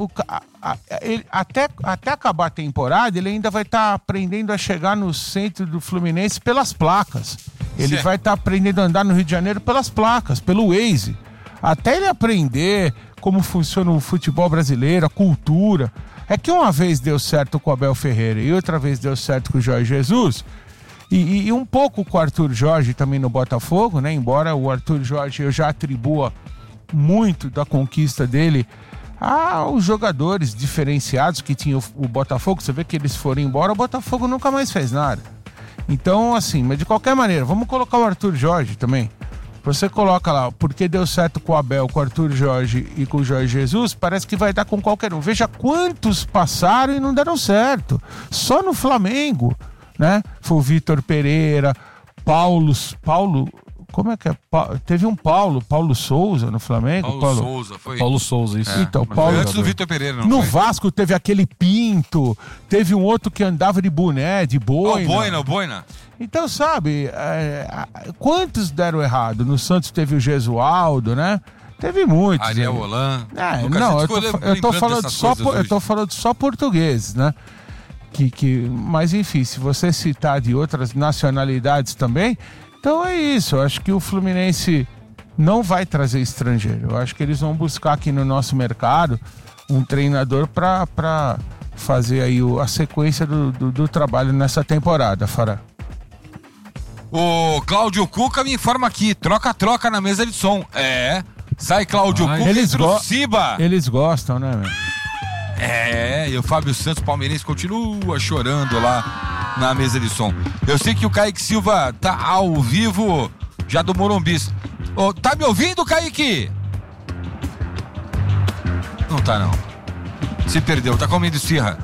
ele, até acabar a temporada, ele ainda vai estar aprendendo a chegar no centro do Fluminense pelas placas. Ele vai estar aprendendo a andar no Rio de Janeiro pelas placas, pelo Waze. Até ele aprender como funciona o futebol brasileiro, a cultura. É que uma vez deu certo com o Abel Ferreira e outra vez deu certo com o Jorge Jesus. E um pouco com o Arthur Jorge também no Botafogo, né? Embora o Arthur Jorge eu já atribua muito da conquista dele aos jogadores diferenciados que tinha o Botafogo. Você vê que eles foram embora, o Botafogo nunca mais fez nada. Então, assim, mas de qualquer maneira, vamos colocar o Arthur Jorge também. Você coloca lá, porque deu certo com o Abel, com o Arthur Jorge e com o Jorge Jesus, parece que vai dar com qualquer um. Veja quantos passaram e não deram certo. Só no Flamengo, né? Foi o Vitor Pereira, Paulo, como é que é? Teve um Paulo Souza no Flamengo? Paulo Souza, isso. Então, Paulo, antes do Vitor Pereira, não no foi? Vasco teve aquele Pinto, teve um outro que andava de boné, de boina. O Boina. Então, sabe, quantos deram errado? No Santos teve o Gesualdo, né? Teve muitos. Ariel Holan. Não, eu tô falando só portugueses, né? Mas enfim, se você citar de outras nacionalidades também, então é isso. Eu acho que o Fluminense não vai trazer estrangeiro. Eu acho que eles vão buscar aqui no nosso mercado um treinador para fazer aí a sequência do trabalho nessa temporada, Fará. O Cláudio Cuca me informa aqui, troca na mesa de som. Sai Cláudio Cuca e Ciba. Eles gostam, né, meu? E o Fábio Santos, palmeirense, continua chorando lá na mesa de som. Eu sei que o Kaique Silva tá ao vivo já do Morumbi. Tá me ouvindo, Kaique? Não tá, não. Se perdeu, tá comendo esfirra.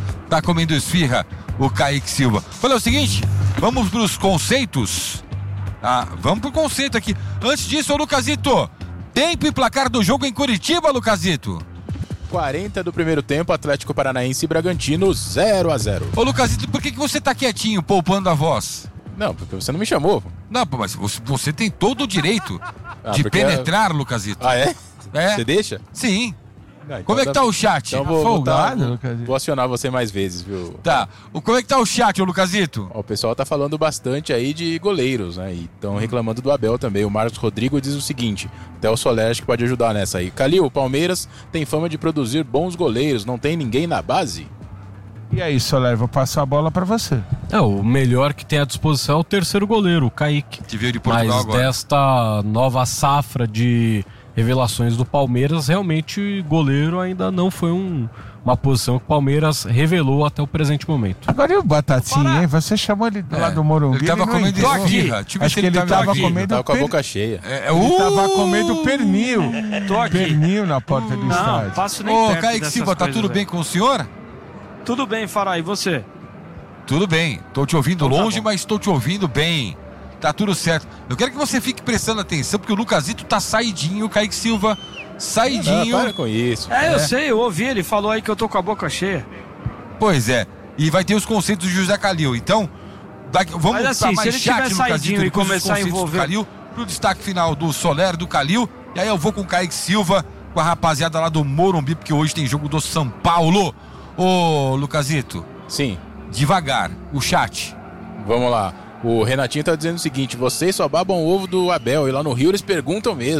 O Kaique Silva. Olha o seguinte, vamos pros conceitos. Vamos pro conceito aqui. Antes disso, ô Lucazito, tempo e placar do jogo em Curitiba, Lucazito. 40 do primeiro tempo, Atlético Paranaense e Bragantino 0-0. Ô Lucazito, por que você tá quietinho, poupando a voz? Não, porque você não me chamou. Não, mas você tem todo o direito de penetrar, Lucazito. É? Você deixa? Sim. Então como é que tá o chat? Então vou acionar você mais vezes, viu? Tá. Como é que tá o chat, ô Lucazito? O pessoal tá falando bastante aí de goleiros, né? E estão reclamando do Abel também. O Marcos Rodrigo diz o seguinte, até o Soler acho que pode ajudar nessa aí. Calil, o Palmeiras tem fama de produzir bons goleiros, não tem ninguém na base? E aí, Soler, vou passar a bola pra você. O melhor que tem à disposição é o terceiro goleiro, o Kaique. Que veio de Portugal agora. Mas desta nova safra de revelações do Palmeiras, realmente goleiro ainda não foi uma posição que o Palmeiras revelou até o presente momento. Agora e o Batatinha, hein? Você chamou ele lá do Morumbi. Ele tava comendo esfirra. Acho que ele tava comendo... Tava com a boca cheia. Ele tava comendo pernil. Tô aqui. Pernil na porta do estádio. Não, passo nem perto. Ô, Kaique Silva, tá tudo bem com o senhor? Tudo bem, Fará, e você? Tudo bem. Tô te ouvindo longe, mas tô te ouvindo bem. Tá tudo certo. Eu quero que você fique prestando atenção, porque o Lucazito tá saidinho, o Kaique Silva saidinho. Para com isso. Eu sei, eu ouvi, ele falou aí que eu tô com a boca cheia. Pois é. E vai ter os conceitos do José Calil. Então, vamos mas assim, se ele tiver saidinho e começar a envolver... Calil, pro destaque final do Soler, do Calil. E aí eu vou com o Kaique Silva, com a rapaziada lá do Morumbi, porque hoje tem jogo do São Paulo. Ô, Lucazito. Sim. Devagar, o chat. Vamos lá. O Renatinho tá dizendo o seguinte, vocês só babam o ovo do Abel e lá no Rio eles perguntam mesmo.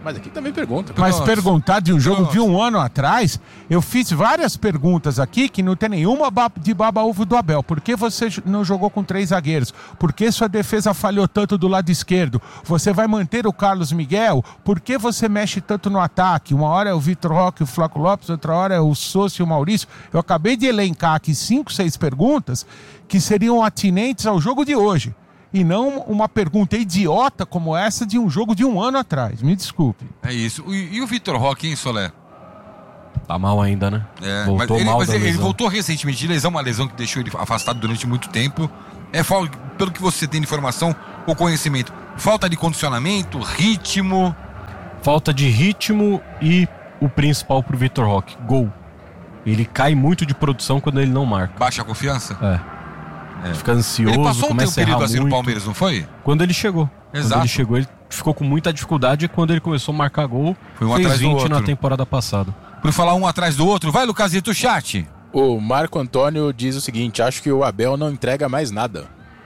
Mas aqui também pergunta. Mas perguntar de um jogo de um ano atrás, eu fiz várias perguntas aqui que não tem nenhuma de baba-ovo do Abel. Por que você não jogou com 3 zagueiros? Por que sua defesa falhou tanto do lado esquerdo? Você vai manter o Carlos Miguel? Por que você mexe tanto no ataque? Uma hora é o Vitor Roque e o Flaco Lopes, outra hora é o Sousa e o Maurício. Eu acabei de elencar aqui 5, 6 perguntas que seriam atinentes ao jogo de hoje. E não uma pergunta idiota como essa de um jogo de um ano atrás. Me desculpe. É isso. E o Vitor Roque, hein, Solé? Tá mal ainda, né? Voltou mal da lesão. Ele voltou recentemente de lesão, uma lesão que deixou ele afastado durante muito tempo. Pelo que você tem de informação ou conhecimento, falta de condicionamento, ritmo? Falta de ritmo e o principal pro Vitor Roque, gol. Ele cai muito de produção quando ele não marca. Baixa a confiança? Fica ansioso, ele passou começa a errar período assim muito. no Palmeiras, não foi? Quando ele chegou. Exato. Quando ele chegou, ele ficou com muita dificuldade e quando ele começou a marcar gol, foi um fez atrás 20 do outro na temporada passada. Por falar um atrás do outro, vai, Lucasito, chat. O Marco Antônio diz o seguinte: acho que o Abel não entrega mais nada.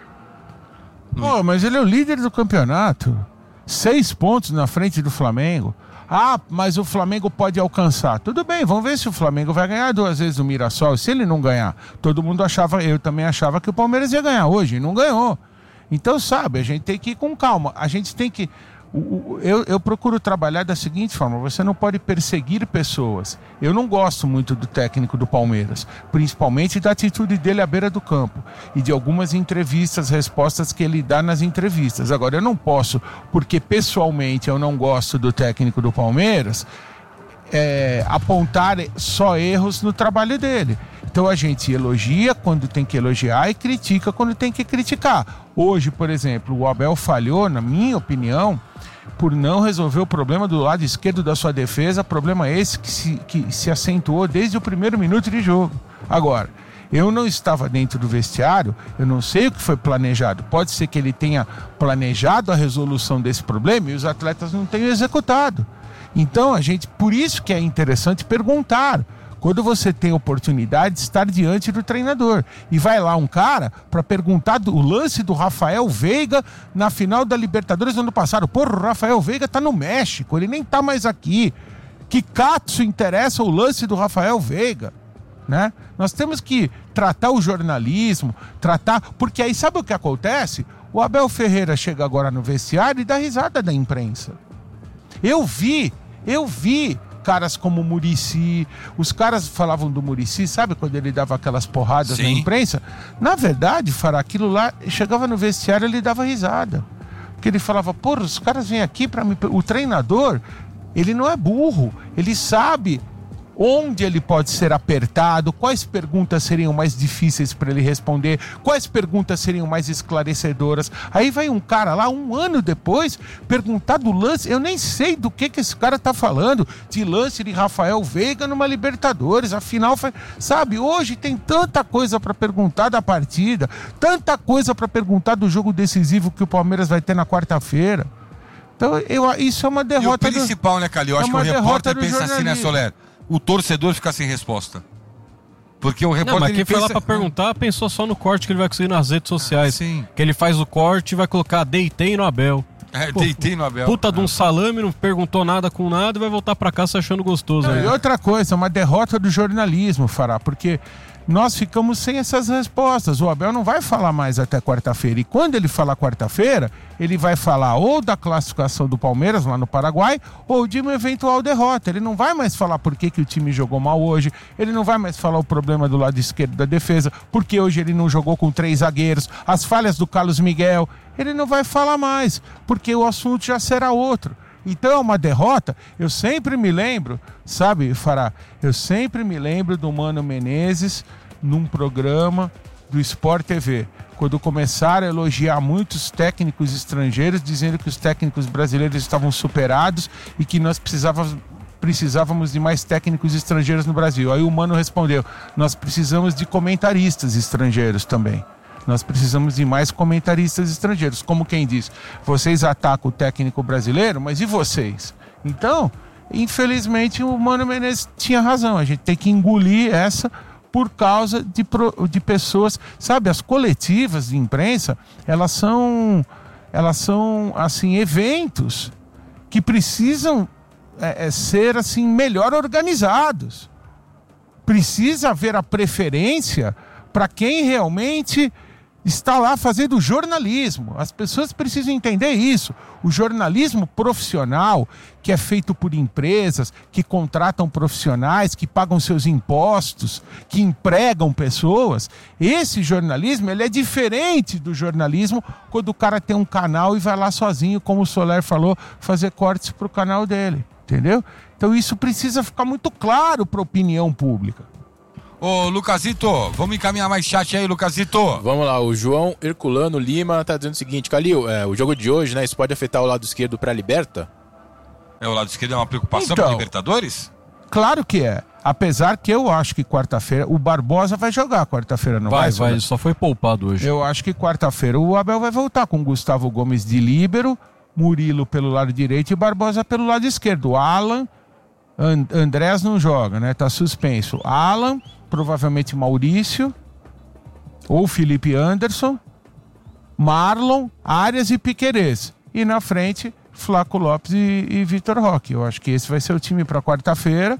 Pô, mas ele é o líder do campeonato. 6 pontos na frente do Flamengo. Ah, mas o Flamengo pode alcançar. Tudo bem, vamos ver se o Flamengo vai ganhar 2 vezes o Mirassol. Se ele não ganhar, todo mundo achava, eu também achava que o Palmeiras ia ganhar hoje, e não ganhou. Então, sabe, a gente tem que ir com calma. A gente tem que... Eu procuro trabalhar da seguinte forma: você não pode perseguir pessoas. Eu não gosto muito do técnico do Palmeiras, principalmente da atitude dele à beira do campo e de algumas entrevistas, respostas que ele dá nas entrevistas. Agora, eu não posso, porque pessoalmente eu não gosto do técnico do Palmeiras, apontar só erros no trabalho dele. Então a gente elogia quando tem que elogiar e critica quando tem que criticar. Hoje, por exemplo, o Abel falhou, na minha opinião, por não resolver o problema do lado esquerdo da sua defesa, problema esse que se acentuou desde o primeiro minuto de jogo. Agora, eu não estava dentro do vestiário, eu não sei o que foi planejado. Pode ser que ele tenha planejado a resolução desse problema e os atletas não tenham executado. Então, por isso que é interessante perguntar. Quando você tem a oportunidade de estar diante do treinador. E vai lá um cara para perguntar do lance do Rafael Veiga na final da Libertadores do ano passado. Porra, o Rafael Veiga tá no México, ele nem tá mais aqui. Que catso interessa o lance do Rafael Veiga? Né? Nós temos que tratar o jornalismo, porque aí sabe o que acontece? O Abel Ferreira chega agora no vestiário e dá risada da imprensa. Eu vi caras como o Muricy, os caras falavam do Muricy, sabe quando ele dava aquelas porradas na imprensa? Na verdade, aquilo lá, chegava no vestiário e ele dava risada. Porque ele falava, porra, os caras vêm aqui para me... O treinador, ele não é burro, ele sabe onde ele pode ser apertado, quais perguntas seriam mais difíceis para ele responder, quais perguntas seriam mais esclarecedoras. Aí vai um cara lá, 1 ano depois, perguntar do lance, eu nem sei do que esse cara tá falando, de lance de Rafael Veiga numa Libertadores, afinal, sabe, hoje tem tanta coisa para perguntar da partida, tanta coisa para perguntar do jogo decisivo que o Palmeiras vai ter na quarta-feira. Então, isso é uma derrota. E o principal, né, Calil? Eu acho que o repórter pensa assim, né, Soler? O torcedor fica sem resposta. Porque o repórter... Não, mas quem foi lá pra perguntar pensou só no corte que ele vai conseguir nas redes sociais. Sim. Que ele faz o corte e vai colocar deitei no Abel. Deitei no Abel. Puta de um salame, não perguntou nada com nada e vai voltar pra casa achando gostoso. Não, e outra coisa, uma derrota do jornalismo, Fará, porque nós ficamos sem essas respostas. O Abel não vai falar mais até quarta-feira. E quando ele falar quarta-feira, ele vai falar ou da classificação do Palmeiras lá no Paraguai, ou de uma eventual derrota. Ele não vai mais falar por que o time jogou mal hoje, ele não vai mais falar o problema do lado esquerdo da defesa, porque hoje ele não jogou com 3 zagueiros, as falhas do Carlos Miguel. Ele não vai falar mais, porque o assunto já será outro. Então é uma derrota. Eu sempre me lembro, sabe, Fará? Eu sempre me lembro do Mano Menezes num programa do Sport TV, quando começaram a elogiar muitos técnicos estrangeiros, dizendo que os técnicos brasileiros estavam superados e que nós precisávamos de mais técnicos estrangeiros no Brasil. Aí o Mano respondeu: nós precisamos de comentaristas estrangeiros também. Nós precisamos de mais comentaristas estrangeiros. Como quem diz, vocês atacam o técnico brasileiro, mas e vocês? Então, infelizmente, o Mano Menezes tinha razão. A gente tem que engolir essa por causa de pessoas... Sabe, as coletivas de imprensa, elas são assim, eventos que precisam ser assim melhor organizados. Precisa haver a preferência para quem realmente está lá fazendo jornalismo. As pessoas precisam entender isso. O jornalismo profissional, que é feito por empresas, que contratam profissionais, que pagam seus impostos, que empregam pessoas, esse jornalismo ele é diferente do jornalismo quando o cara tem um canal e vai lá sozinho, como o Soler falou, fazer cortes para o canal dele. Entendeu? Então isso precisa ficar muito claro para a opinião pública. Ô, Lucasito, vamos encaminhar mais chat aí, Lucasito. Vamos lá, o João Herculano Lima tá dizendo o seguinte: Calil, o jogo de hoje, né, isso pode afetar o lado esquerdo pra Liberta? O lado esquerdo é uma preocupação para Libertadores? Claro que é. Apesar que eu acho que quarta-feira, o Barbosa vai jogar quarta-feira, não vai? Vai, só foi poupado hoje. Eu acho que quarta-feira o Abel vai voltar com Gustavo Gomes de líbero, Murilo pelo lado direito e Barbosa pelo lado esquerdo. Alan, Andrés não joga, né? Tá suspenso. Alan, provavelmente Maurício, ou Felipe Anderson, Marlon, Arias e Piquerez. E na frente, Flaco Lopes e Vitor Roque. Eu acho que esse vai ser o time para quarta-feira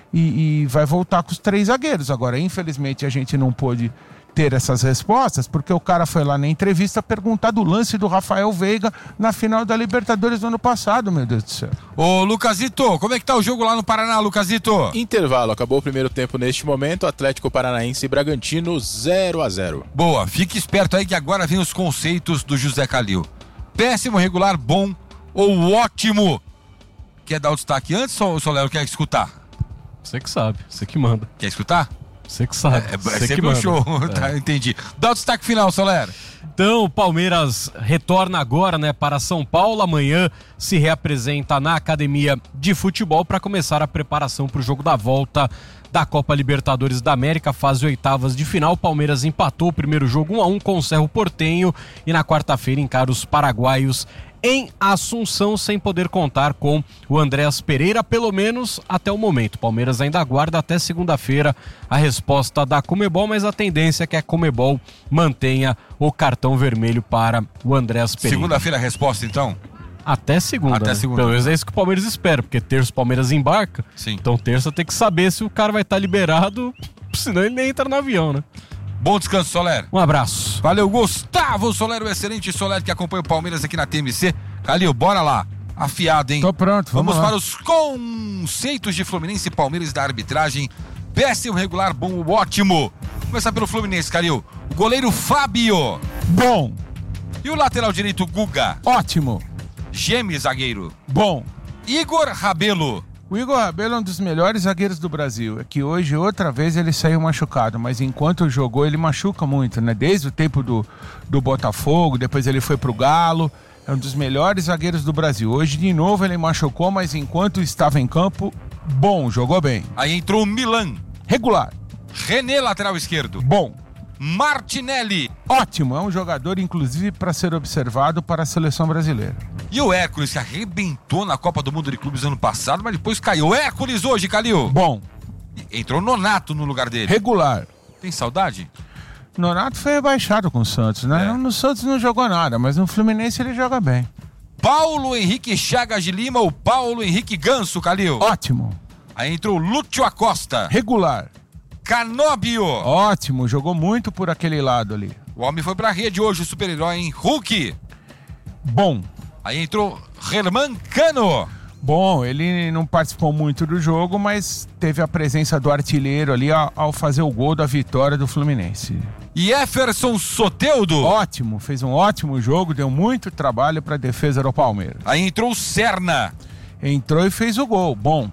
e vai voltar com os 3 zagueiros. Agora, infelizmente, a gente não pôde ter essas respostas, porque o cara foi lá na entrevista perguntar do lance do Rafael Veiga na final da Libertadores do ano passado, meu Deus do céu. Ô, Lucasito, como é que tá o jogo lá no Paraná, Lucasito? Intervalo, acabou o primeiro tempo neste momento, Atlético Paranaense e Bragantino 0-0. Boa, fique esperto aí que agora vem os conceitos do José Calil. Péssimo, regular, bom ou ótimo? Quer dar o destaque antes ou o Soler quer escutar? Você que sabe, você que manda. Quer escutar? Você que sabe. É sempre um show, tá, entendi. Dá o destaque final, Soler. Então, o Palmeiras retorna agora, né, para São Paulo. Amanhã se reapresenta na Academia de Futebol para começar a preparação para o jogo da volta da Copa Libertadores da América, fase 8ª de final. O Palmeiras empatou o primeiro jogo 1-1 com o Cerro Porteño e na quarta-feira encara os paraguaios em Assunção, sem poder contar com o Andréas Pereira, pelo menos até o momento. O Palmeiras ainda aguarda até segunda-feira a resposta da Conmebol, mas a tendência é que a Conmebol mantenha o cartão vermelho para o Andréas Pereira. Segunda-feira a resposta, então? Até segunda. Até segunda. Pelo menos é isso que o Palmeiras espera, porque terça o Palmeiras embarca. Sim. Então terça tem que saber se o cara vai estar liberado, senão ele nem entra no avião, né? Bom descanso, Soler. Um abraço. Valeu, Gustavo Soler, o excelente Soler que acompanha o Palmeiras aqui na TMC. Calil, bora lá. Afiado, hein? Tô pronto, vamos lá. Para os conceitos de Fluminense e Palmeiras da arbitragem. Péssimo, regular, bom, ótimo. Vamos começar pelo Fluminense, Calil. O goleiro Fábio. Bom. E o lateral direito Guga. Ótimo. Geme, zagueiro. Bom. Igor Rabelo. O Igor Rabelo é um dos melhores zagueiros do Brasil. É que hoje, outra vez, ele saiu machucado, mas enquanto jogou, ele machuca muito, né? Desde o tempo do Botafogo, depois ele foi pro Galo. É um dos melhores zagueiros do Brasil. Hoje, de novo, ele machucou, mas enquanto estava em campo, bom, jogou bem. Aí entrou o Milan. Regular. René, lateral esquerdo. Bom. Martinelli. Ótimo, é um jogador, inclusive, para ser observado para a seleção brasileira. E o Hércules, que arrebentou na Copa do Mundo de Clubes ano passado, mas depois caiu. O Hércules hoje, Calil. Bom. Entrou Nonato no lugar dele. Regular. Tem saudade? Nonato foi rebaixado com o Santos, né? No Santos não jogou nada, mas no Fluminense ele joga bem. Paulo Henrique Chagas de Lima, o Paulo Henrique Ganso, Calil. Ótimo. Aí entrou Lúcio Acosta. Regular. Canóbio. Ótimo, jogou muito por aquele lado ali. O homem foi pra rede hoje, o super-herói, hein? Hulk. Bom. Aí entrou Herman Cano. Bom, ele não participou muito do jogo, mas teve a presença do artilheiro ali ao fazer o gol da vitória do Fluminense. E Jefferson Soteldo. Ótimo, fez um ótimo jogo, deu muito trabalho para a defesa do Palmeiras. Aí entrou o Serna. Entrou e fez o gol, bom.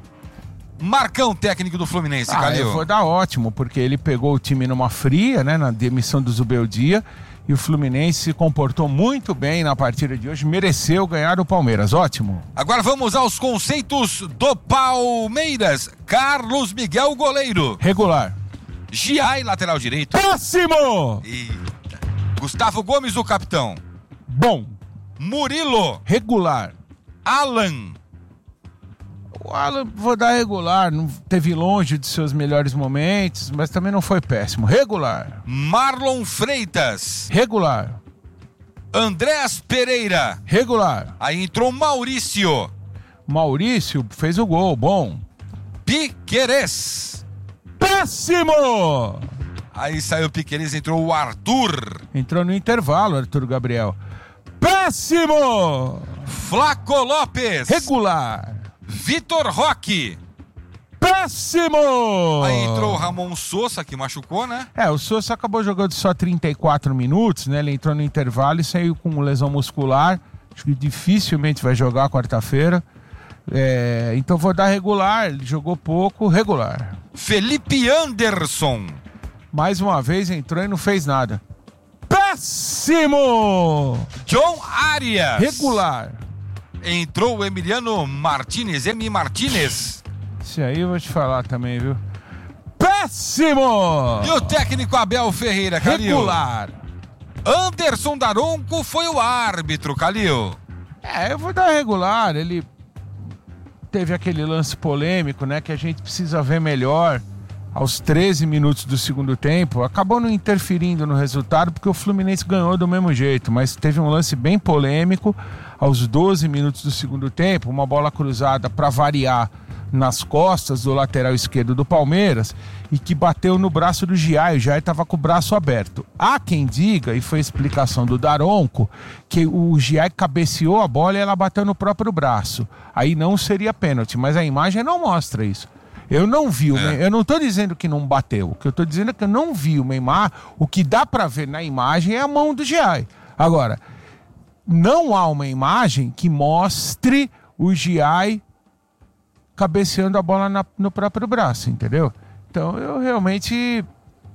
Marcão, técnico do Fluminense, Calil. Eu vou dar ótimo, porque ele pegou o time numa fria, né, na demissão do Zubeldia, e o Fluminense se comportou muito bem na partida de hoje, mereceu ganhar o Palmeiras, ótimo. Agora vamos aos conceitos do Palmeiras. Carlos Miguel, goleiro. Regular. Giai, lateral direito. Próximo! Eita. Gustavo Gomes, o capitão. Bom. Murilo. Regular. Alan. O Alan, vou dar regular, não teve longe de seus melhores momentos, mas também não foi péssimo. Regular. Marlon Freitas. Regular. Andréas Pereira. Regular. Aí entrou Maurício. Maurício fez o gol, bom. Piquerez. Péssimo! Aí saiu o Piquerez, entrou o Arthur. Entrou no intervalo, Arthur Gabriel. Péssimo! Flaco Lopes. Regular. Vitor Roque. Péssimo! Aí entrou o Ramon Sousa, que machucou, né? O Sousa acabou jogando só 34 minutos, né? Ele entrou no intervalo e saiu com lesão muscular. Acho que dificilmente vai jogar quarta-feira. Então vou dar regular. Ele jogou pouco, regular. Felipe Anderson. Mais uma vez entrou e não fez nada. Péssimo! John Arias. Regular. Entrou o Emiliano Martinez, M. Martinez. Esse aí eu vou te falar também, viu? Péssimo! E o técnico Abel Ferreira, Calil? Regular. Anderson Daronco foi o árbitro, Calil. Eu vou dar regular. Ele teve aquele lance polêmico, né? Que a gente precisa ver melhor. Aos 13 minutos do segundo tempo, acabou não interferindo no resultado porque o Fluminense ganhou do mesmo jeito, mas teve um lance bem polêmico aos 12 minutos do segundo tempo, uma bola cruzada para variar nas costas do lateral esquerdo do Palmeiras e que bateu no braço do Giai. O Giai estava com o braço aberto. Há quem diga, e foi a explicação do Daronco, que o Giai cabeceou a bola e ela bateu no próprio braço. Aí não seria pênalti, mas a imagem não mostra isso. Eu não vi eu não estou dizendo que não bateu. O que eu estou dizendo é que eu não vi o Neymar. O que dá para ver na imagem é a mão do Giai. Agora, não há uma imagem que mostre o Giai cabeceando a bola no próprio braço, entendeu? Então eu realmente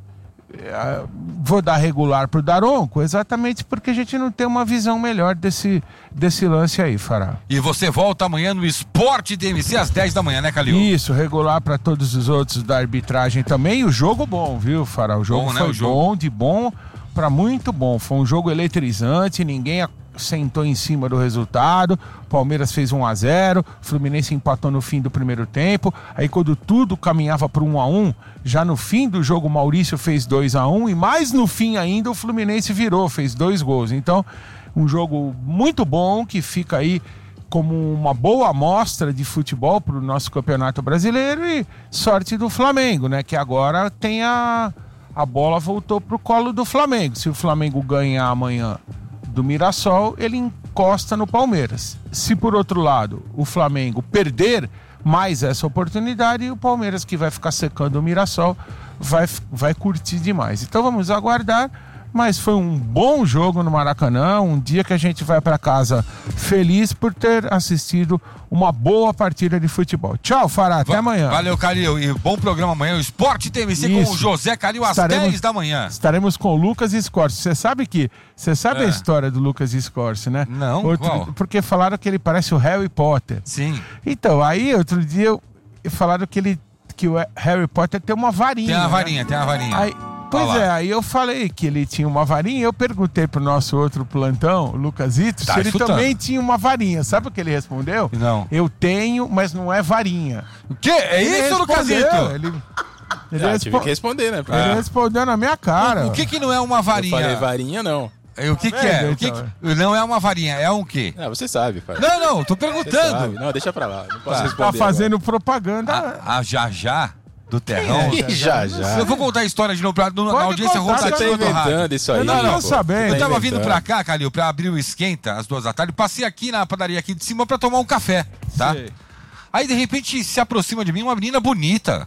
vou dar regular pro Daronco, exatamente porque a gente não tem uma visão melhor desse lance aí, Fará. E você volta amanhã no Esporte DMC às 10 da manhã, né, Calil? Isso, regular para todos os outros da arbitragem também. E o jogo bom, viu, Fará? O jogo foi bom, de bom para muito bom. Foi um jogo eletrizante, ninguém sentou em cima do resultado. Palmeiras fez 1-0, Fluminense empatou no fim do primeiro tempo. Aí quando tudo caminhava para 1-1, já no fim do jogo o Maurício fez 2-1 e mais no fim ainda o Fluminense virou, fez 2 gols. Então, um jogo muito bom que fica aí como uma boa amostra de futebol para o nosso Campeonato Brasileiro e sorte do Flamengo, né? Que agora tem a bola voltou pro colo do Flamengo. Se o Flamengo ganhar amanhã do Mirassol, ele encosta no Palmeiras. Se por outro lado o Flamengo perder mais essa oportunidade, o Palmeiras, que vai ficar secando o Mirassol, vai curtir demais. Então vamos aguardar, mas foi um bom jogo no Maracanã, um dia que a gente vai para casa feliz por ter assistido uma boa partida de futebol. Tchau, Fará, até amanhã. Valeu, Calil, e bom programa amanhã, o Esporte TMC com o José Calil às 10 da manhã. Estaremos com o Lucas Scorsi. Você sabe a história do Lucas Scorsi, né? Não, porque falaram que ele parece o Harry Potter. Sim. Então, aí outro dia falaram que o Harry Potter tem uma varinha. Tem uma varinha. Aí, aí eu falei que ele tinha uma varinha, eu perguntei pro nosso outro plantão, o Lucasito, se ele também tinha uma varinha. Sabe o que ele respondeu? Não. Eu tenho, mas não é varinha. O quê? É isso, Lucasito? Ele tive que responder, né? Ele respondeu na minha cara. O que não é uma varinha? Eu falei varinha, não. O que é? Não é uma varinha, é um quê? Você sabe, pai. Não, tô perguntando. Não, deixa pra lá. Não posso responder. Tá fazendo propaganda. A Jajá do Terrão. Já. Eu vou contar a história de novo na audiência rotativa do rádio. Isso aí. Eu não tô sabendo. Eu tava vindo pra cá, Calil, pra abrir o Esquenta às 2 da tarde. Passei aqui na padaria aqui de cima pra tomar um café, tá? Sei. Aí de repente se aproxima de mim uma menina bonita,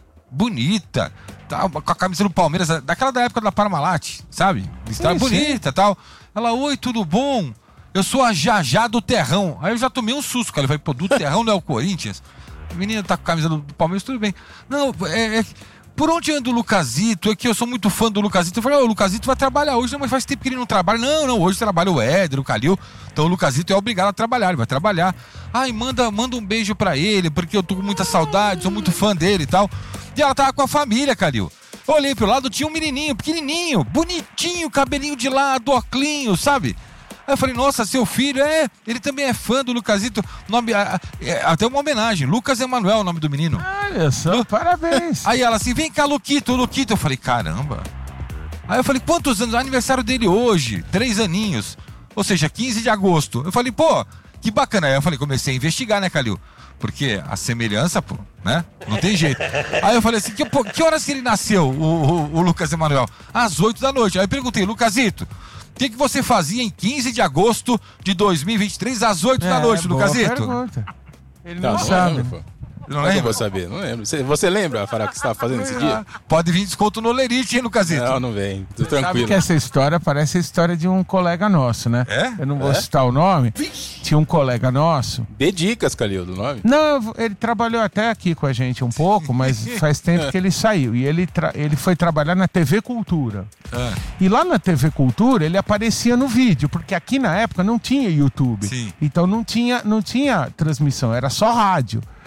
tá, com a camisa do Palmeiras, daquela da época da Parmalat, sabe? Estava bonita e tal. Ela, oi, tudo bom? Eu sou a Jajá do Terrão. Aí eu já tomei um susto, cara. Eu falei, pô, do Terrão não é o Corinthians? A menina tá com a camisa do Palmeiras, tudo bem. Não, por onde anda o Lucasito? É que eu sou muito fã do Lucasito. Eu falei, o Lucasito vai trabalhar hoje, mas faz tempo que ele não trabalha. Não, hoje trabalha o Éder, o Calil. Então o Lucasito é obrigado a trabalhar, ele vai trabalhar. Ai, manda um beijo pra ele, porque eu tô com muita saudade, sou muito fã dele e tal. E ela tava com a família, Calil. Eu olhei pro lado, tinha um menininho, pequenininho, bonitinho, cabelinho de lado, óculinho, sabe? Aí eu falei, nossa, seu filho, ele também é fã do Lucasito. Nome, até uma homenagem, Lucas Emanuel, o nome do menino. Olha só, parabéns. Aí ela assim, vem cá, Luquito. Eu falei, caramba. Aí eu falei, quantos anos? Aniversário dele hoje, 3 aninhos. Ou seja, 15 de agosto. Eu falei, pô, que bacana. Aí eu falei, comecei a investigar, né, Calil? Porque a semelhança, pô, né? Não tem jeito. Aí eu falei assim, que horas que ele nasceu, o Lucas Emanuel? Às 8 da noite. Aí eu perguntei, Lucasito, o que você fazia em 15 de agosto de 2023, às 8 da noite, Lucasito? Pergunta. Ele não sabe. Lembro, pô. Não lembro? Eu vou saber, não lembro. Você lembra, Fará, o que você estava fazendo esse dia? Pode vir desconto no Lerite, hein, Lucasito? Não vem. Tô tranquilo. Sabe que essa história parece a história de um colega nosso, né? Eu não vou citar o nome. Tinha um colega nosso. Dê dicas, Calil, do nome? Não, ele trabalhou até aqui com a gente um pouco, mas faz tempo que ele saiu. E ele foi trabalhar na TV Cultura. E lá na TV Cultura ele aparecia no vídeo, porque aqui na época não tinha YouTube. Sim. Então não tinha transmissão, era só rádio.